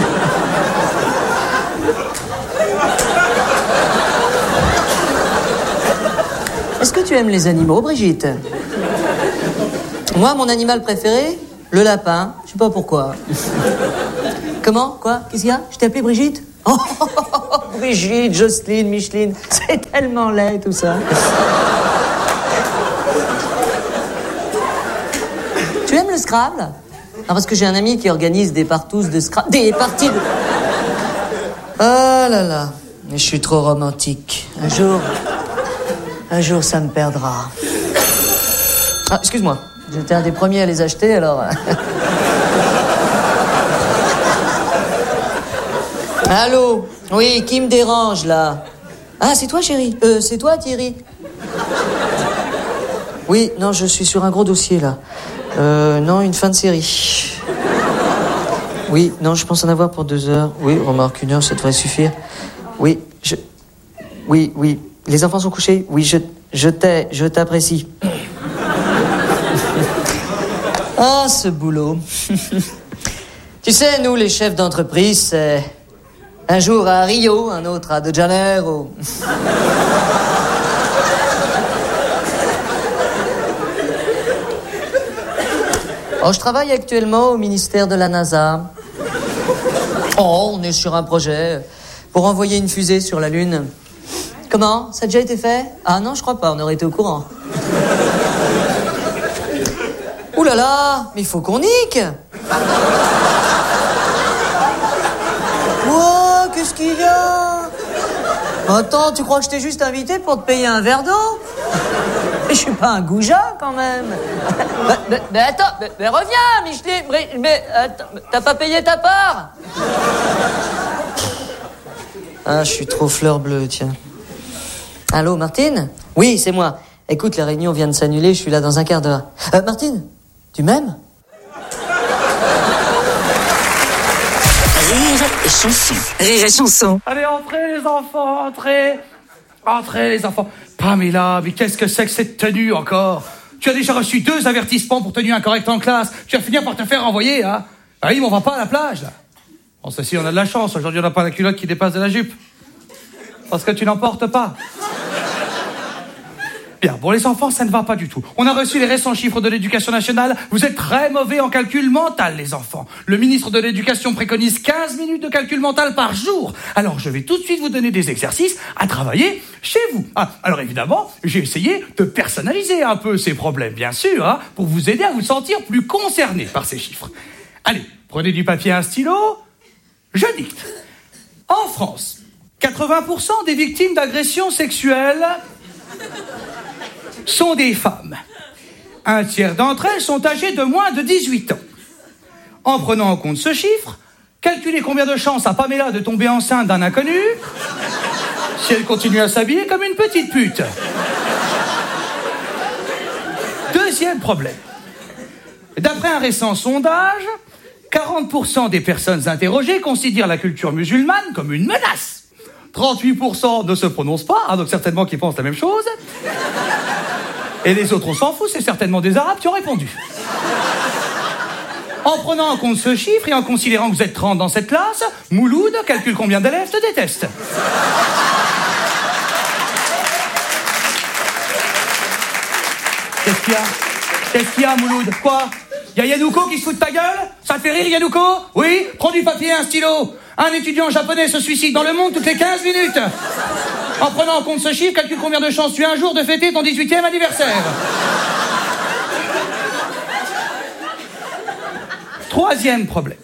Est-ce que tu aimes les animaux, Brigitte? Moi, mon animal préféré, le lapin. Je sais pas pourquoi. Comment? Quoi? Qu'est-ce qu'il y a? Je t'ai appelé Brigitte? Oh, Brigitte, Jocelyne, Micheline, c'est tellement laid tout ça. Tu aimes le Scrabble? Non, parce que j'ai un ami qui organise des partous de Scrabble, des parties de... Oh là là, mais je suis trop romantique. Un jour ça me perdra. Ah, excuse-moi, j'étais un des premiers à les acheter, alors... Allô? Oui, qui me dérange, là? Ah, c'est toi, chérie? C'est toi, Thierry? Oui, non, je suis sur un gros dossier, là. Non, une fin de série. Oui, non, je pense en avoir pour 2 heures. Oui, remarque, 1 heure, ça devrait suffire. Oui, Oui, les enfants sont couchés. Oui, je t'apprécie. Ah, ce boulot. Tu sais, nous, les chefs d'entreprise, c'est... Un jour à Rio, un autre à De Janeiro. Oh, je travaille actuellement au ministère de la NASA. Oh, on est sur un projet pour envoyer une fusée sur la Lune. Comment? Ça a déjà été fait? Ah non, je crois pas, on aurait été au courant. Ouh là là, mais il faut qu'on nique. Wow, qu'est-ce qu'il y a? Attends, tu crois que je t'ai juste invité pour te payer un verre d'eau? Je suis pas un goujat, quand même. Mais attends, mais reviens, Micheline. Mais attends, t'as pas payé ta part? Ah, je suis trop fleur bleue, tiens. Allô, Martine? Oui, c'est moi. Écoute, la réunion vient de s'annuler, je suis là dans un quart d'heure. Martine, tu m'aimes? Rire et chanson. Rire et chanson. Allez, entrez les enfants, entrez. Entrez les enfants. Pamela, mais qu'est-ce que c'est que cette tenue encore? Tu as déjà reçu 2 avertissements pour tenue incorrecte en classe. Tu vas finir par te faire renvoyer, hein? Ah oui, mais on va pas à la plage, là. Bon, ceci, on a de la chance. Aujourd'hui, on n'a pas la culotte qui dépasse de la jupe. Parce que tu n'en portes pas. Bien, pour les enfants, ça ne va pas du tout. On a reçu les récents chiffres de l'éducation nationale. Vous êtes très mauvais en calcul mental, les enfants. Le ministre de l'Éducation préconise 15 minutes de calcul mental par jour. Alors, je vais tout de suite vous donner des exercices à travailler chez vous. Ah, alors évidemment, j'ai essayé de personnaliser un peu ces problèmes, bien sûr, hein, pour vous aider à vous sentir plus concerné par ces chiffres. Allez, prenez du papier et un stylo. Je dicte. En France, 80% des victimes d'agressions sexuelles sont des femmes. 1/3 d'entre elles sont âgées de moins de 18 ans. En prenant en compte ce chiffre, calculez combien de chances a Pamela de tomber enceinte d'un inconnu si elle continue à s'habiller comme une petite pute. Deuxième problème. D'après un récent sondage, 40% des personnes interrogées considèrent la culture musulmane comme une menace. 38% ne se prononcent pas, hein, donc certainement qu'ils pensent la même chose. Et les autres, on s'en fout, c'est certainement des Arabes qui ont répondu. En prenant en compte ce chiffre et en considérant que vous êtes 30 dans cette classe, Mouloud calcule combien d'élèves te détestent. Qu'est-ce qu'il y a, Mouloud? Quoi? Y a Yanouko qui se fout de ta gueule? Ça te fait rire, Yanouko? Oui? Prends du papier et un stylo. Un étudiant japonais se suicide dans le monde toutes les 15 minutes. En prenant en compte ce chiffre, calcule combien de chances tu as un jour de fêter ton 18e anniversaire. Troisième problème.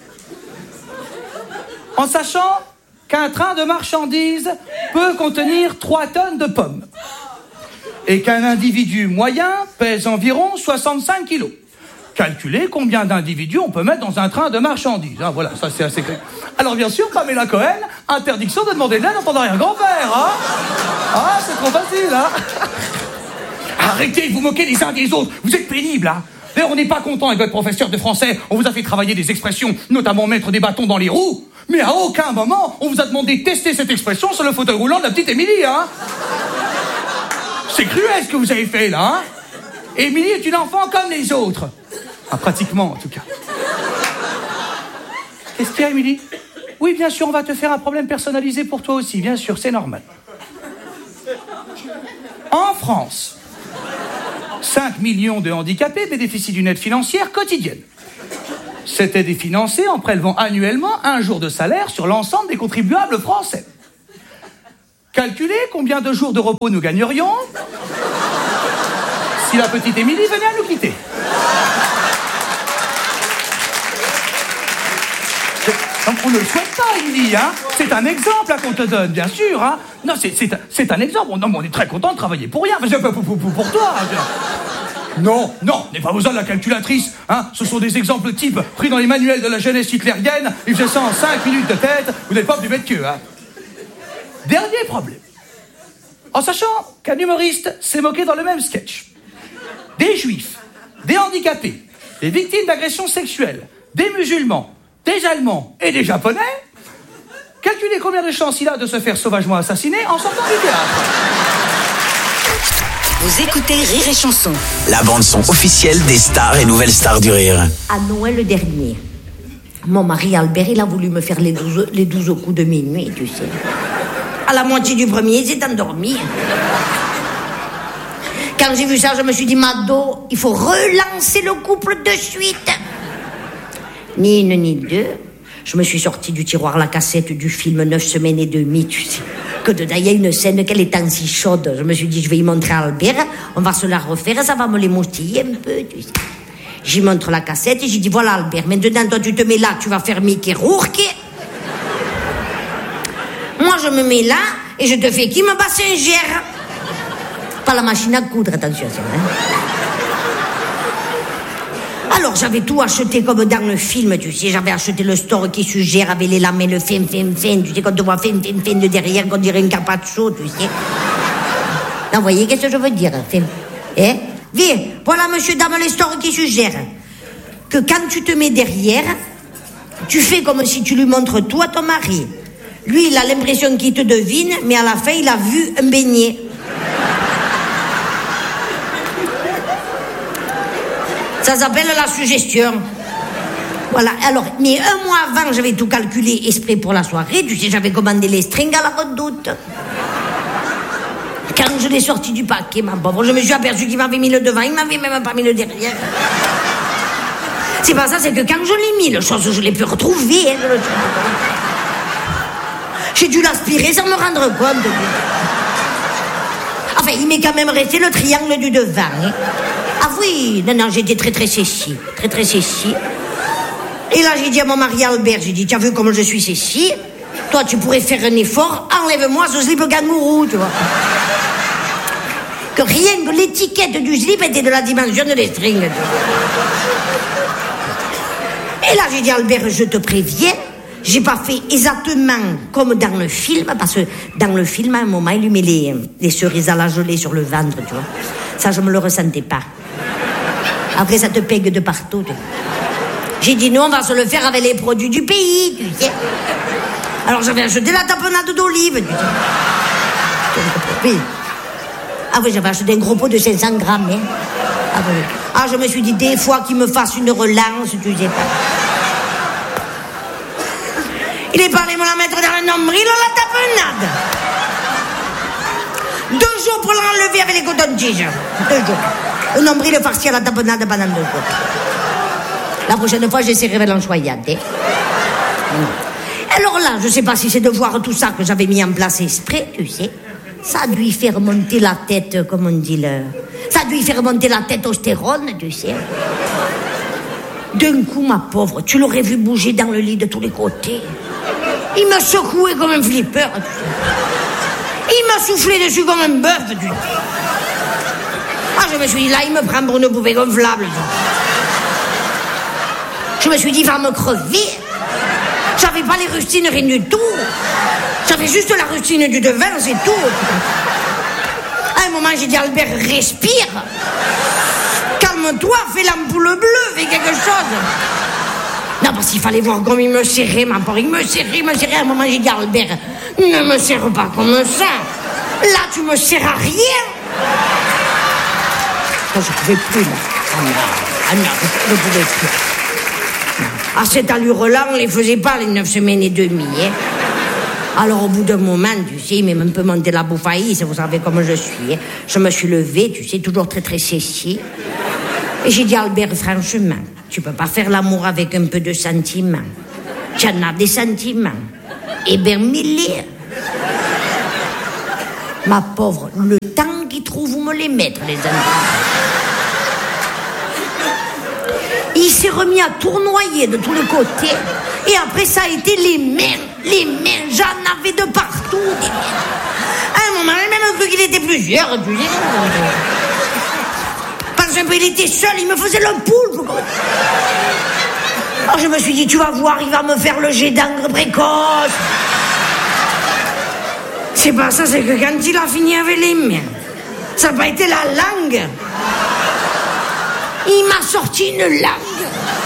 En sachant qu'un train de marchandises peut contenir 3 tonnes de pommes et qu'un individu moyen pèse environ 65 kilos. Calculez combien d'individus on peut mettre dans un train de marchandises. Ah, voilà, ça c'est assez clair. Alors bien sûr, Pamela Cohen, interdiction de demander de l'aide à ton arrière-grand-père. Hein? Ah, c'est trop facile, hein? Arrêtez de vous moquer les uns des autres. Vous êtes pénibles, hein? D'ailleurs, on n'est pas content avec votre professeur de français. On vous a fait travailler des expressions, notamment mettre des bâtons dans les roues. Mais à aucun moment, on vous a demandé de tester cette expression sur le fauteuil roulant de la petite Émilie, hein? C'est cruel ce que vous avez fait, là, hein? Émilie est une enfant comme les autres. Ah, pratiquement, en tout cas. Qu'est-ce qu'il y a, Émilie? Oui, bien sûr, on va te faire un problème personnalisé pour toi aussi, bien sûr, c'est normal. En France, 5 millions de handicapés bénéficient d'une aide financière quotidienne. C'était définancé en prélevant annuellement un jour de salaire sur l'ensemble des contribuables français. Calculez combien de jours de repos nous gagnerions si la petite Émilie venait à nous quitter. On ne le souhaite pas, Émilie, hein. C'est un exemple qu'on te donne, bien sûr, hein. Non, c'est un exemple. Non, mais on est très content de travailler pour rien. Pour toi. Non, n'ayez pas besoin de la calculatrice, hein. Ce sont des exemples types pris dans les manuels de la jeunesse hitlérienne. Il fait ça en 5 minutes de tête. Vous n'êtes pas plus bête qu'eux, hein. Dernier problème. En sachant qu'un humoriste s'est moqué dans le même sketch des juifs, des handicapés, des victimes d'agressions sexuelles, des musulmans, des Allemands et des Japonais, calculez combien de chances il a de se faire sauvagement assassiner en sortant du théâtre. Vous écoutez Rire et Chanson. La bande-son officielle des stars et nouvelles stars du rire. À Noël dernier, mon mari Albert, il a voulu me faire les 12 coups de minuit, tu sais. À la moitié du premier, il s'est endormi. Quand j'ai vu ça, je me suis dit, Mado, il faut relancer le couple de suite. Ni une ni deux. Je me suis sortie du tiroir la cassette du film 9 semaines et demie, tu sais. Que dedans, il y a une scène qu'elle est si chaude. Je me suis dit, je vais y montrer à Albert. On va se la refaire, ça va me l'émoustiller un peu, tu sais. J'y montre la cassette et j'ai dit, voilà Albert, maintenant toi tu te mets là, tu vas faire Mickey Rourke. Moi je me mets là et je te fais Kim Basinger. Pas la machine à coudre, attention. Hein. Alors j'avais tout acheté comme dans le film, tu sais. J'avais acheté le store qui suggère avec les lamelles fin, tu sais, quand tu vois fin de derrière, qu'on dirait un carpaccio, tu sais. Non, vous voyez, qu'est-ce que je veux dire? Hein? Viens, voilà monsieur, dame, les stores qui suggèrent que quand tu te mets derrière, tu fais comme si tu lui montres tout à ton mari. Lui, il a l'impression qu'il te devine, mais à la fin, il a vu un beignet. Ça s'appelle la suggestion. Voilà, alors, mais un mois avant, j'avais tout calculé exprès pour la soirée. Tu sais, j'avais commandé les strings à la Redoute. Quand je l'ai sorti du paquet, ma pauvre, je me suis aperçu qu'il m'avait mis le devant, il m'avait même pas mis le derrière. C'est pas ça, c'est que quand je l'ai mis, le chose, je l'ai pu retrouver. Hein, j'ai dû l'aspirer sans me rendre compte. Enfin, il m'est quand même resté le triangle du devant. Hein. Ah oui, non, j'étais très sexy. Très sexy. Et là, j'ai dit à mon mari Albert, j'ai dit, tu as vu comme je suis sexy? Toi, tu pourrais faire un effort, enlève-moi ce slip kangourou, tu vois. Que rien que l'étiquette du slip était de la dimension de les strings. Et là, j'ai dit, Albert, je te préviens, j'ai pas fait exactement comme dans le film, parce que dans le film, à un moment, il lui met les cerises à la gelée sur le ventre, tu vois. Ça, je me le ressentais pas. Après, ça te pègue de partout. J'ai dit, non, on va se le faire avec les produits du pays, tu sais. Alors, j'avais acheté la tapenade d'olive, tu sais. Ah oui, j'avais acheté un gros pot de 500 grammes, hein. Ah oui. Ah, je me suis dit, des fois qu'il me fasse une relance, tu sais pas. Il est parlé me la mettre dans le nombril, la tapenade. 2 jours pour l'enlever avec les cotons-tiges. 2 jours. Le nombril farci à la tapenade pendant 2 jours. La prochaine fois, j'essaierai avec l'enchoyade. Hein. Alors là, je sais pas si c'est de voir tout ça que j'avais mis en place exprès, tu sais. Ça a dû y faire monter la tête, comme on dit Ça a dû y faire monter la testostérone, tu sais. D'un coup, ma pauvre, tu l'aurais vu bouger dans le lit de tous les côtés. Il me secouait comme un flipper, tu sais. Il m'a soufflé dessus comme un bœuf, tu sais. Ah, je me suis dit, là, il me prend pour une poupée gonflable. Je me suis dit, il va me crever. J'avais pas les rustines, rien du tout. J'avais juste la rustine du devin, c'est tout. À un moment, j'ai dit, Albert, respire. Calme-toi, fais l'ampoule bleue, fais quelque chose. Non, parce qu'il fallait voir comme il me serrait, ma pauvre. Il me serrait. À un moment, j'ai dit, Albert, ne me serre pas comme ça. Là, tu me sers à rien. Non, je pouvais plus, là. Ah non, je pouvais plus. À cette allure-là, on les faisait pas, les 9 semaines et demie, hein. Alors, au bout d'un moment, tu sais, il m'a un peu monté la bouffaïs, vous savez comment je suis, hein. Je me suis levée, tu sais, toujours très sexy. Et j'ai dit, Albert, franchement, Tu peux pas faire l'amour avec un peu de sentiment. Tu en as des sentiments. Eh bien, mille. Ma pauvre, le temps qu'ils trouvent où me les mettre, les enfants. Il s'est remis à tournoyer de tous les côtés. Et après, ça a été les mains. Les mains, j'en avais de partout. Des mains. À un moment, j'ai même cru qu'il était plusieurs. Tu sais. Parce qu'il était seul, il me faisait le poulpe. Alors je me suis dit, tu vas voir, il va me faire le jet d'encre précoce. C'est pas ça, c'est que quand il a fini avec les mains, ça n'a pas été la langue. Il m'a sorti une langue.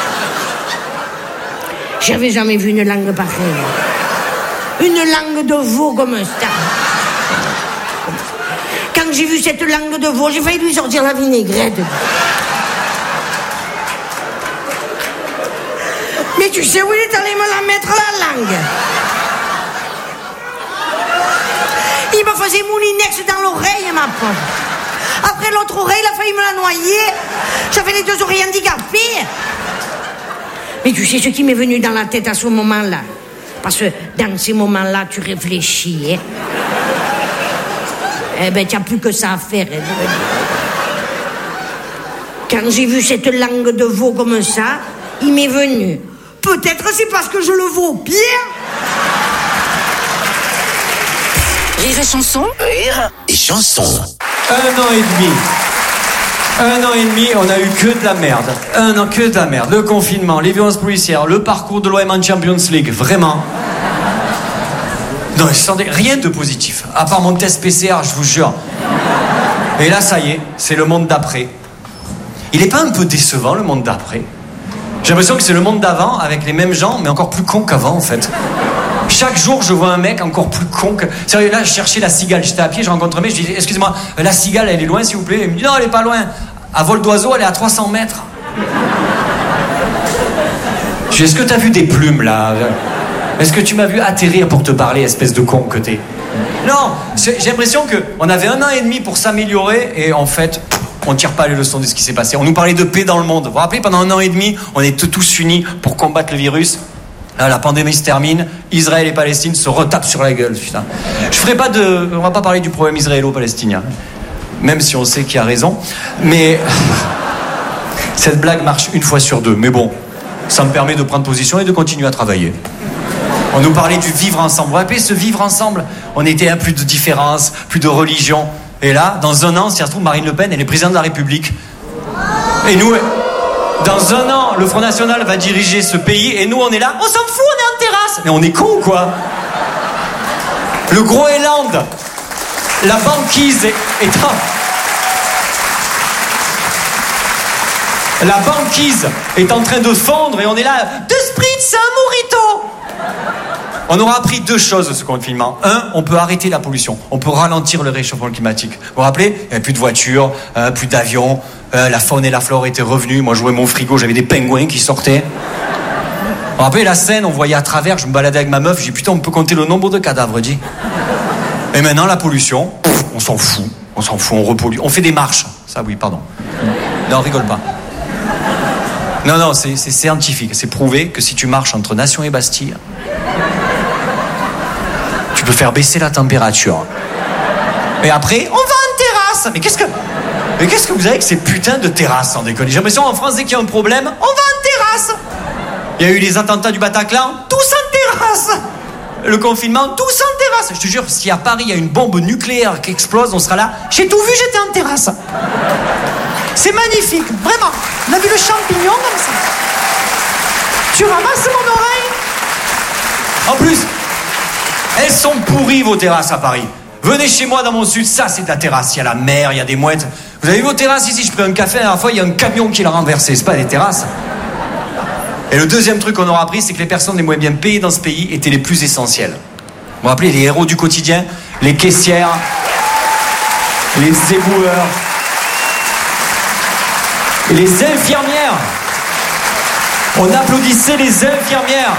J'avais jamais vu une langue pareille. Une langue de veau comme ça. Quand j'ai vu cette langue de veau, j'ai failli lui sortir la vinaigrette. Mais tu sais où il est allé me la mettre, la langue? Il me faisait moulinex dans l'oreille, ma pauvre. Après l'autre oreille, il a failli me la noyer. J'avais les deux oreilles handicapées. Mais tu sais ce qui m'est venu dans la tête à ce moment-là? Parce que dans ces moments-là, tu réfléchis, hein? Eh ben, tu n'as plus que ça à faire. Hein? Quand j'ai vu cette langue de veau comme ça, il m'est venu. Peut-être c'est parce que je le vaux bien. Rire et chanson. Rire et chanson. 1 an et demi. 1 an et demi, on a eu que de la merde. 1 an, que de la merde. Le confinement, les violences policières, le parcours de l'OM en Champions League, vraiment. Non, rien de positif. À part mon test PCR, je vous jure. Et là, ça y est, c'est le monde d'après. Il est pas un peu décevant, le monde d'après? J'ai l'impression que c'est le monde d'avant, avec les mêmes gens, mais encore plus cons qu'avant, en fait. Chaque jour, je vois un mec encore plus con que... Sérieux, là, je cherchais la cigale. J'étais à pied, je rencontre un mec, je dis, excusez-moi, la cigale, elle est loin, s'il vous plaît? Il me dit, non, elle est pas loin. À vol d'oiseau, elle est à 300 mètres. Je dis, est-ce que t'as vu des plumes, là? Est-ce que tu m'as vu atterrir pour te parler, espèce de con que t'es? Non, j'ai l'impression qu'on avait 1 an et demi pour s'améliorer, et en fait... on tire pas les leçons de ce qui s'est passé. On nous parlait de paix dans le monde. Vous vous rappelez, pendant 1 an et demi, on était tous unis pour combattre le virus. Là, la pandémie se termine, Israël et Palestine se retapent sur la gueule. Putain. On va pas parler du problème israélo-palestinien, même si on sait qui a raison. Mais cette blague marche 1 fois sur 2. Mais bon, ça me permet de prendre position et de continuer à travailler. On nous parlait du vivre ensemble. Vous vous rappelez, ce vivre ensemble? On était à plus de différences, plus de religion. Et là, dans 1 an, si ça se trouve, Marine Le Pen, elle est présidente de la République. Et nous, dans 1 an, le Front National va diriger ce pays, et nous, on est là, on s'en fout, on est en terrasse. Mais on est cons, quoi. Le Groenland, la banquise la banquise est en train de fondre, et on est là, 2 spritz, un mojito. On aura appris 2 choses de ce confinement. 1, on peut arrêter la pollution. On peut ralentir le réchauffement climatique. Vous vous rappelez? Il n'y avait plus de voitures, plus d'avions. La faune et la flore étaient revenues. Moi, j'ouvrais mon frigo, j'avais des pingouins qui sortaient. Vous vous rappelez la scène? On voyait à travers, je me baladais avec ma meuf. J'ai dit, putain, on peut compter le nombre de cadavres, dis. Et maintenant, la pollution, on s'en fout. On s'en fout, on repollue. On fait des marches. Ça, oui, pardon. Non, rigole pas. Non, c'est scientifique. C'est prouvé que si tu marches entre Nation et Bastille... tu peux faire baisser la température. Et après, on va en terrasse. Mais qu'est-ce que vous avez avec ces putains de terrasses, sans déconner? J'ai l'impression en France, dès qu'il y a un problème, on va en terrasse. Il y a eu les attentats du Bataclan, tous en terrasse. Le confinement, tous en terrasse. Je te jure, si à Paris, il y a une bombe nucléaire qui explose, on sera là. J'ai tout vu, j'étais en terrasse. C'est magnifique, vraiment. On a vu le champignon comme ça. Tu ramasses mon oreille. En plus... elles sont pourries, vos terrasses à Paris. Venez chez moi dans mon sud, ça c'est de la terrasse. Il y a la mer, il y a des mouettes. Vous avez vu vos terrasses ici? Je prends un café, la dernière fois, il y a un camion qui l'a renversé. C'est pas des terrasses. Et le deuxième truc qu'on aura appris, c'est que les personnes les moins bien payées dans ce pays étaient les plus essentielles. Vous vous rappelez, les héros du quotidien, les caissières, les éboueurs, les infirmières. On applaudissait les infirmières.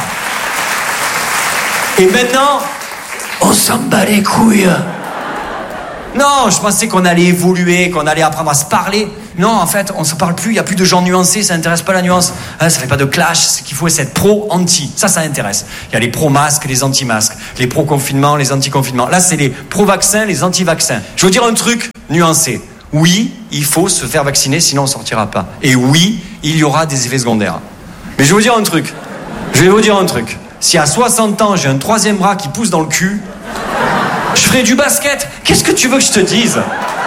Et maintenant, on s'en bat les couilles. Non, je pensais qu'on allait évoluer, qu'on allait apprendre à se parler. Non, en fait, on se parle plus, il y a plus de gens nuancés, ça intéresse pas la nuance. Hein, ça fait pas de clash, c'est qu'il faut être pro-anti. Ça intéresse. Il y a les pro-masques, les anti-masques, les pro-confinement, les anti-confinement. Là, c'est les pro-vaccins, les anti-vaccins. Je veux dire un truc nuancé. Oui, il faut se faire vacciner, sinon on sortira pas. Et oui, il y aura des effets secondaires. Mais je vais vous dire un truc. Si à 60 ans, j'ai un troisième bras qui pousse dans le cul, je ferai du basket. Qu'est-ce que tu veux que je te dise?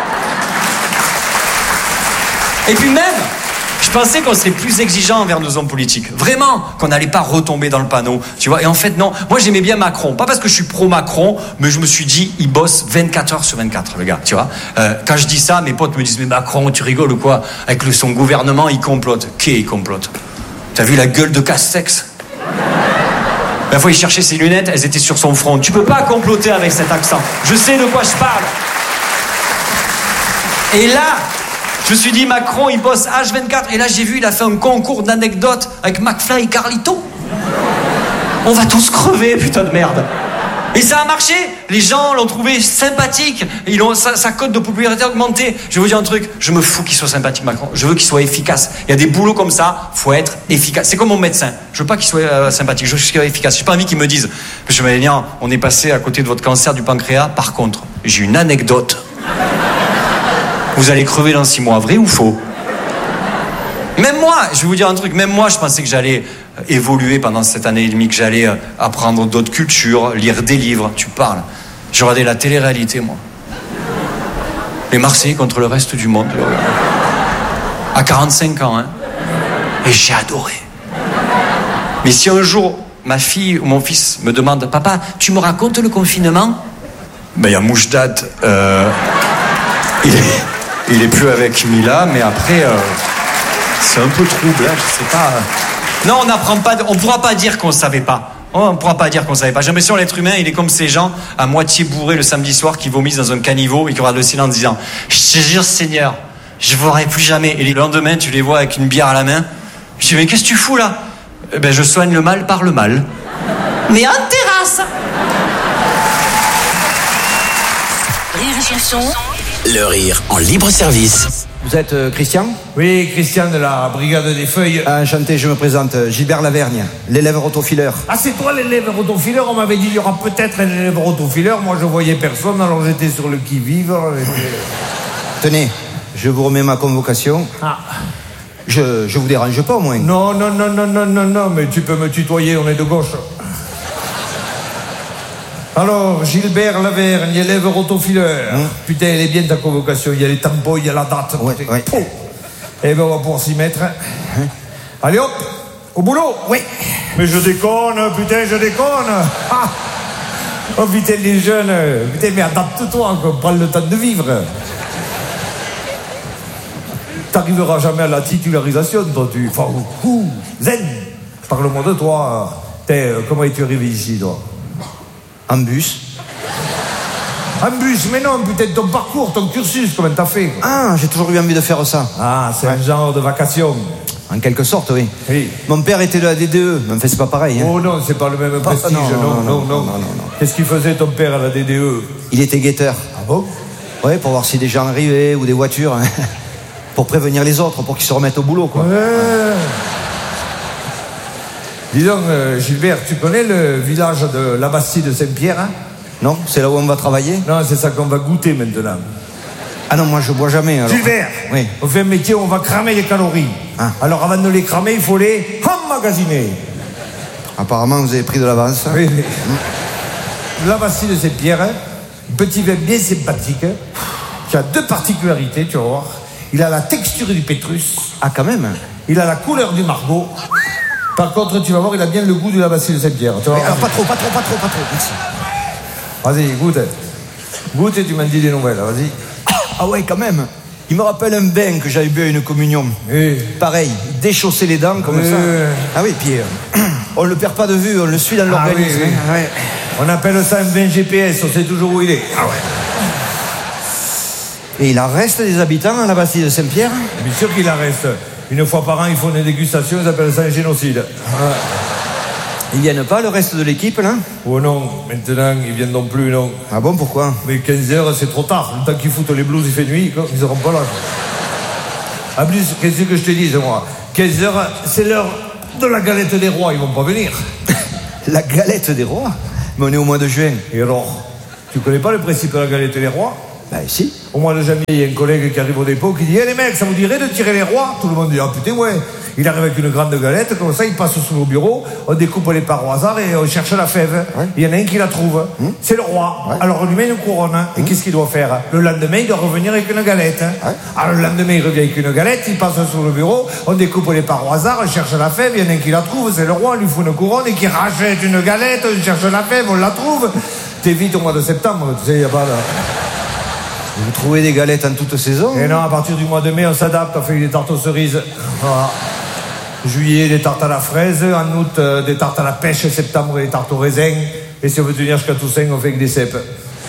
Et puis même, je pensais qu'on serait plus exigeant envers nos hommes politiques. Vraiment, qu'on n'allait pas retomber dans le panneau. Tu vois, et en fait, non. Moi, j'aimais bien Macron. Pas parce que je suis pro-Macron, mais je me suis dit, il bosse 24 heures sur 24, le gars. Tu vois. Quand je dis ça, mes potes me disent, mais Macron, tu rigoles ou quoi? Avec son gouvernement, il complote. Qui il complote? T'as vu la gueule de Castex? La fois, il cherchait ses lunettes, elles étaient sur son front. Tu peux pas comploter avec cet accent. Je sais de quoi je parle. Et là, je me suis dit, Macron, il bosse H24. Et là, j'ai vu, il a fait un concours d'anecdotes avec McFly et Carlito. On va tous crever, putain de merde. Et ça a marché. Les gens l'ont trouvé sympathique. Sa cote de popularité a augmenté. Je vais vous dire un truc. Je me fous qu'il soit sympathique, Macron. Je veux qu'il soit efficace. Il y a des boulots comme ça. Faut être efficace. C'est comme mon médecin. Je veux pas qu'il soit sympathique. Je veux qu'il soit efficace. J'ai pas envie qu'il me dise, Monsieur Malénian, on est passé à côté de votre cancer du pancréas. Par contre, j'ai une anecdote. Vous allez crever dans 6 mois. Vrai ou faux? Même moi, je vais vous dire un truc. Même moi, je pensais que j'allais évoluer pendant cette année et demie, que j'allais apprendre d'autres cultures, lire des livres. Tu parles. Je regardais la télé-réalité, moi. Les Marseillais contre le reste du monde. À 45 ans, hein. Et j'ai adoré. Mais si un jour, ma fille ou mon fils me demande, papa, tu me racontes le confinement? Ben, il y a Moujdat. Il est plus avec Mila, mais après, c'est un peu trouble, hein, je sais pas. Non, on n'apprend pas, on pourra pas dire qu'on savait pas. On pourra pas dire qu'on savait pas. J'ai l'impression que l'être humain, il est comme ces gens à moitié bourrés le samedi soir qui vomissent dans un caniveau et qui regardent le ciel en disant, je te jure Seigneur, je ne verrai plus jamais. Et le lendemain, tu les vois avec une bière à la main. Je dis, mais qu'est-ce que tu fous là? Ben, je soigne le mal par le mal. Mais en terrasse. Rire et chanson. Le rire en libre service. Vous êtes Christian? Oui, Christian de la Brigade des Feuilles. Enchanté, je me présente, Gilbert Lavergne, l'élève rotofileur. Ah, c'est toi l'élève rotofileur? On m'avait dit qu'il y aura peut-être un élève rotofileur. Moi, je voyais personne, alors j'étais sur le qui-vive. Tenez, je vous remets ma convocation. Ah. Je vous dérange pas, au moins? Non, mais tu peux me tutoyer, on est de gauche. Alors, Gilbert Lavergne, élève rotofileur. Putain, elle est bien ta convocation. Il y a les tampons, il y a la date. Ouais. Eh ben, on va pouvoir s'y mettre. Allez hop, au boulot. Oui. Mais je déconne, putain, je déconne. Ah. Oh putain, les jeunes. Putain, mais adapte-toi, qu'on prenne le temps de vivre. T'arriveras jamais à la titularisation, toi, tu... Enfin, zen. Parle-moi de toi. Comment es-tu arrivé ici, toi? En bus. En bus, mais non, putain, ton parcours, ton cursus, comment t'as fait? Ah, j'ai toujours eu envie de faire ça. Ah, c'est un genre de vacation. En quelque sorte, oui. Oui. Mon père était de la DDE, mais en fait, c'est pas pareil. Hein. Oh non, c'est pas le même prestige, non. Qu'est-ce qu'il faisait, ton père, à la DDE? Il était guetteur. Ah bon? Ouais, pour voir si des gens arrivaient ou des voitures. Hein. Pour prévenir les autres, pour qu'ils se remettent au boulot, quoi. Ouais. Dis donc, Gilbert, tu connais le village de la Bastille de Saint-Pierre, hein? Non, c'est là où on va travailler? Non, c'est ça qu'on va goûter maintenant. Ah non, moi je bois jamais, alors. Gilbert, oui. On fait un métier où on va cramer les calories. Ah. Alors avant de les cramer, il faut les emmagasiner. Apparemment, vous avez pris de l'avance. Oui. La Bastille de Saint-Pierre, hein? Petit vin bien sympathique, hein? Qui a 2 particularités, tu vas voir. Il a la texture du pétrus. Ah, quand même. Il a la couleur du margot. Par contre, tu vas voir, il a bien le goût de la Bastille de Saint-Pierre. Alors, pas trop. Merci. Vas-y, goûte. Goûte et tu m'en dis des nouvelles, vas-y. Ah ouais, quand même. Il me rappelle un bain que j'avais bu à une communion. Oui. Pareil, déchausser les dents comme ça. Ah oui, puis on le perd pas de vue, on le suit dans l'organisme. Oui. Ouais. On appelle ça un bain GPS, on sait toujours où il est. Ah ouais. Et il en reste des habitants à la Bastille de Saint-Pierre? Bien sûr qu'il en reste. Une fois par an, ils font des dégustations, ils appellent ça un génocide. Ah. Ils viennent pas, le reste de l'équipe, là? Oh non, maintenant, ils viennent non plus, non. Ah bon, pourquoi? Mais 15h, c'est trop tard. Le temps qu'ils foutent les blouses, il fait nuit, quoi. Ils seront pas là. En plus, qu'est-ce que je te dis, moi 15 heures, c'est l'heure de la galette des rois, ils vont pas venir. La galette des rois? Mais on est au mois de juin. Et alors, tu connais pas le principe de la galette des rois? Ben si. Au mois de janvier, il y a un collègue qui arrive au dépôt qui dit « Eh les mecs, ça vous dirait de tirer les rois ?» Tout le monde dit « Ah putain, ouais !» Il arrive avec une grande galette, comme ça, il passe sous nos bureaux, on découpe les parts au hasard et on cherche la fève. Il y en a un qui la trouve. C'est le roi. Alors on lui met une couronne. Et qu'est-ce qu'il doit faire? Le lendemain, il doit revenir avec une galette. Alors le lendemain, il revient avec une galette, il passe sous le bureau, on découpe les parts au hasard, on cherche la fève, il y en a un qui la trouve, c'est le roi, on lui fout une couronne et qui rachète une galette, on cherche la fève, on la trouve. T'es vite au mois de septembre, tu sais, il n'y a pas de... Vous trouvez des galettes en toute saison? Et non, à partir du mois de mai, on s'adapte, on fait des tartes aux cerises. Voilà. Juillet, des tartes à la fraise. En août, des tartes à la pêche. Septembre, des tartes au raisin. Et si on veut tenir jusqu'à Toussaint, on fait que des cèpes.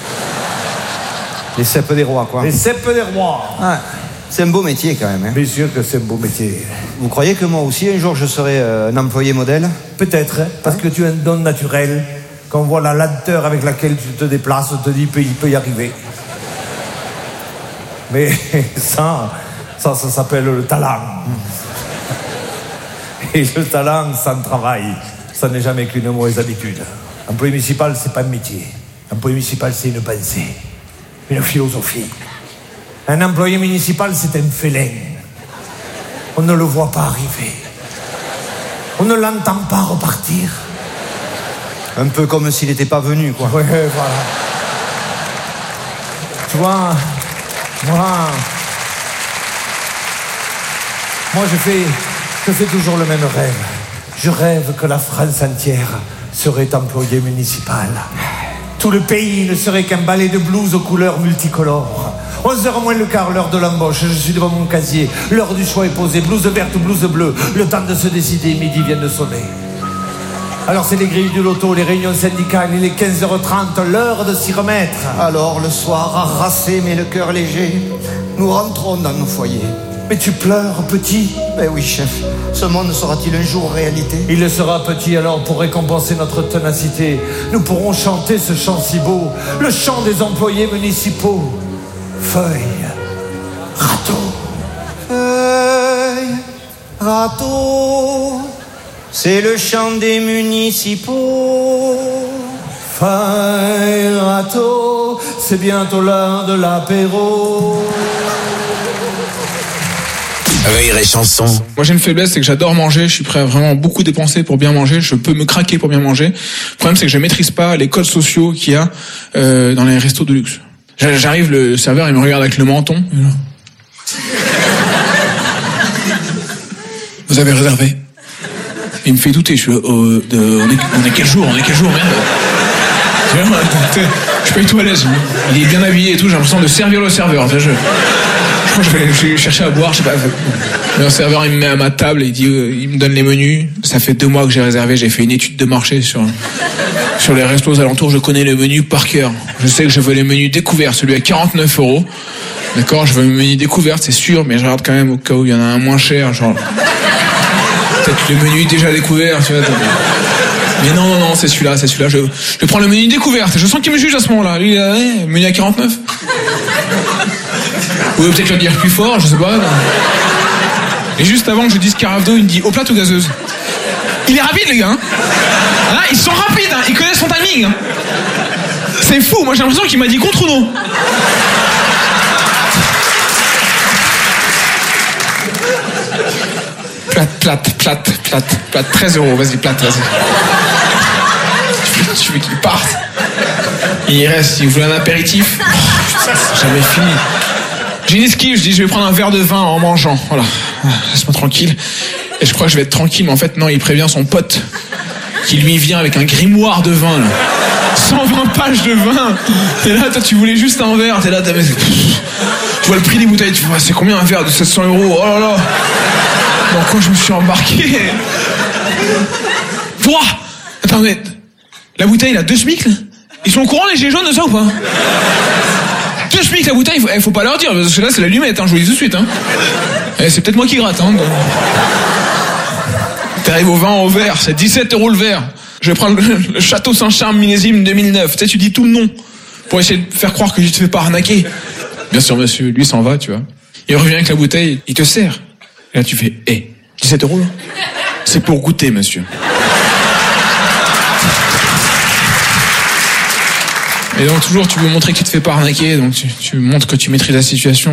Les cèpes des rois, quoi. Les cèpes des rois. Ah, c'est un beau métier, quand même. Hein. Bien sûr que c'est un beau métier. Vous croyez que moi aussi, un jour, je serai un employé modèle? Peut-être, parce que tu as un don naturel. Quand on voit la lenteur avec laquelle tu te déplaces, on te dit il peut y arriver. Mais ça s'appelle le talent. Et le talent sans travail, ça n'est jamais qu'une mauvaise habitude. Employé municipal, c'est pas un métier. Employé municipal, c'est une pensée, une philosophie. Un employé municipal, c'est un félin. On ne le voit pas arriver. On ne l'entend pas repartir. Un peu comme s'il n'était pas venu, quoi. Ouais, voilà. Tu vois... Moi, je fais toujours le même rêve. Je rêve que la France entière serait employée municipale. Tout le pays ne serait qu'un ballet de blouses aux couleurs multicolores. 11h moins le quart, l'heure de l'embauche, je suis devant mon casier. L'heure du choix est posée, blouse verte ou blouse bleue. Le temps de se décider, midi vient de sonner. Alors c'est les grilles du loto, les réunions syndicales, il est 15h30, l'heure de s'y remettre. Alors le soir, harassé mais le cœur léger, nous rentrons dans nos foyers. Mais tu pleures, petit? Ben oui, chef. Ce monde sera-t-il un jour réalité? Il le sera, petit, alors pour récompenser notre ténacité, nous pourrons chanter ce chant si beau, le chant des employés municipaux. Feuille, râteau. Feuille, râteau. C'est le chant des municipaux. Feuille, râteau, c'est bientôt l'heure de l'apéro. Rire et chanson. Moi j'ai une faiblesse, c'est que j'adore manger, je suis prêt à vraiment beaucoup dépenser pour bien manger, je peux me craquer pour bien manger. Le problème c'est que je maîtrise pas les codes sociaux qu'il y a dans les restos de luxe. J'arrive, le serveur il me regarde avec le menton. Vous avez réservé? Il me fait douter, je suis là, on est quel jour, merde. Je suis pas du tout à l'aise. Il est bien habillé et tout, j'ai l'impression de servir le serveur. Je crois que je vais chercher à boire, je sais pas. Le serveur il me met à ma table, il me donne les menus. Ça fait 2 mois que j'ai réservé, j'ai fait une étude de marché sur les restos aux alentours, je connais le menu par cœur. Je sais que je veux les menus découverts, celui à 49 €. D'accord, je veux le menu découvert, c'est sûr, mais je regarde quand même au cas où il y en a un moins cher, genre peut-être le menu déjà découvert, tu vois. Mais non, c'est celui-là. Je prends le menu découverte. Je sens qu'il me juge à ce moment-là. Lui, menu à 49. Ou peut-être le dire plus fort, je sais pas. Et juste avant que je dise carafe d'eau, il me dit eau plate ou gazeuse. Il est rapide, les gars. Hein. Là, ils sont rapides, hein. Ils connaissent son timing. Hein. C'est fou. Moi, j'ai l'impression qu'il m'a dit contre ou non. Plate, 13 €, vas-y, plate, vas-y. Tu veux qu'il parte. Il reste, il voulait un apéritif. Putain, c'est jamais fini. J'ai une esquive, je dis je vais prendre un verre de vin en mangeant. Voilà, laisse-moi tranquille. Et je crois que je vais être tranquille, mais en fait non, il prévient son pote qui lui vient avec un grimoire de vin là. 120 pages de vin. T'es là, toi tu voulais juste un verre, t'es là, tu vois le prix des bouteilles, tu vois c'est combien un verre de 700 €? Oh là là. Dans quoi je me suis embarqué? Pouah. Attends, mais la bouteille, là, 2 SMIC, là. Ils sont au courant, les gilets jaunes, de ça ou pas? 2 SMIC, la bouteille, faut pas leur dire, parce que là, c'est l'allumette, hein, je vous le dis tout de suite, hein. Et c'est peut-être moi qui gratte, hein. T'arrives au vin au verre, c'est 17 € le verre. Je vais prendre le Château Saint-Charles millésime 2009. Tu sais, tu dis tout le nom, pour essayer de faire croire que je te fais pas arnaquer. Bien sûr, monsieur, lui s'en va, tu vois. Il revient avec la bouteille, il te sert. Et là, tu fais, 17 €? C'est pour goûter, monsieur. Et donc, toujours, tu veux montrer que tu te fais pas arnaquer, donc tu montres que tu maîtrises la situation.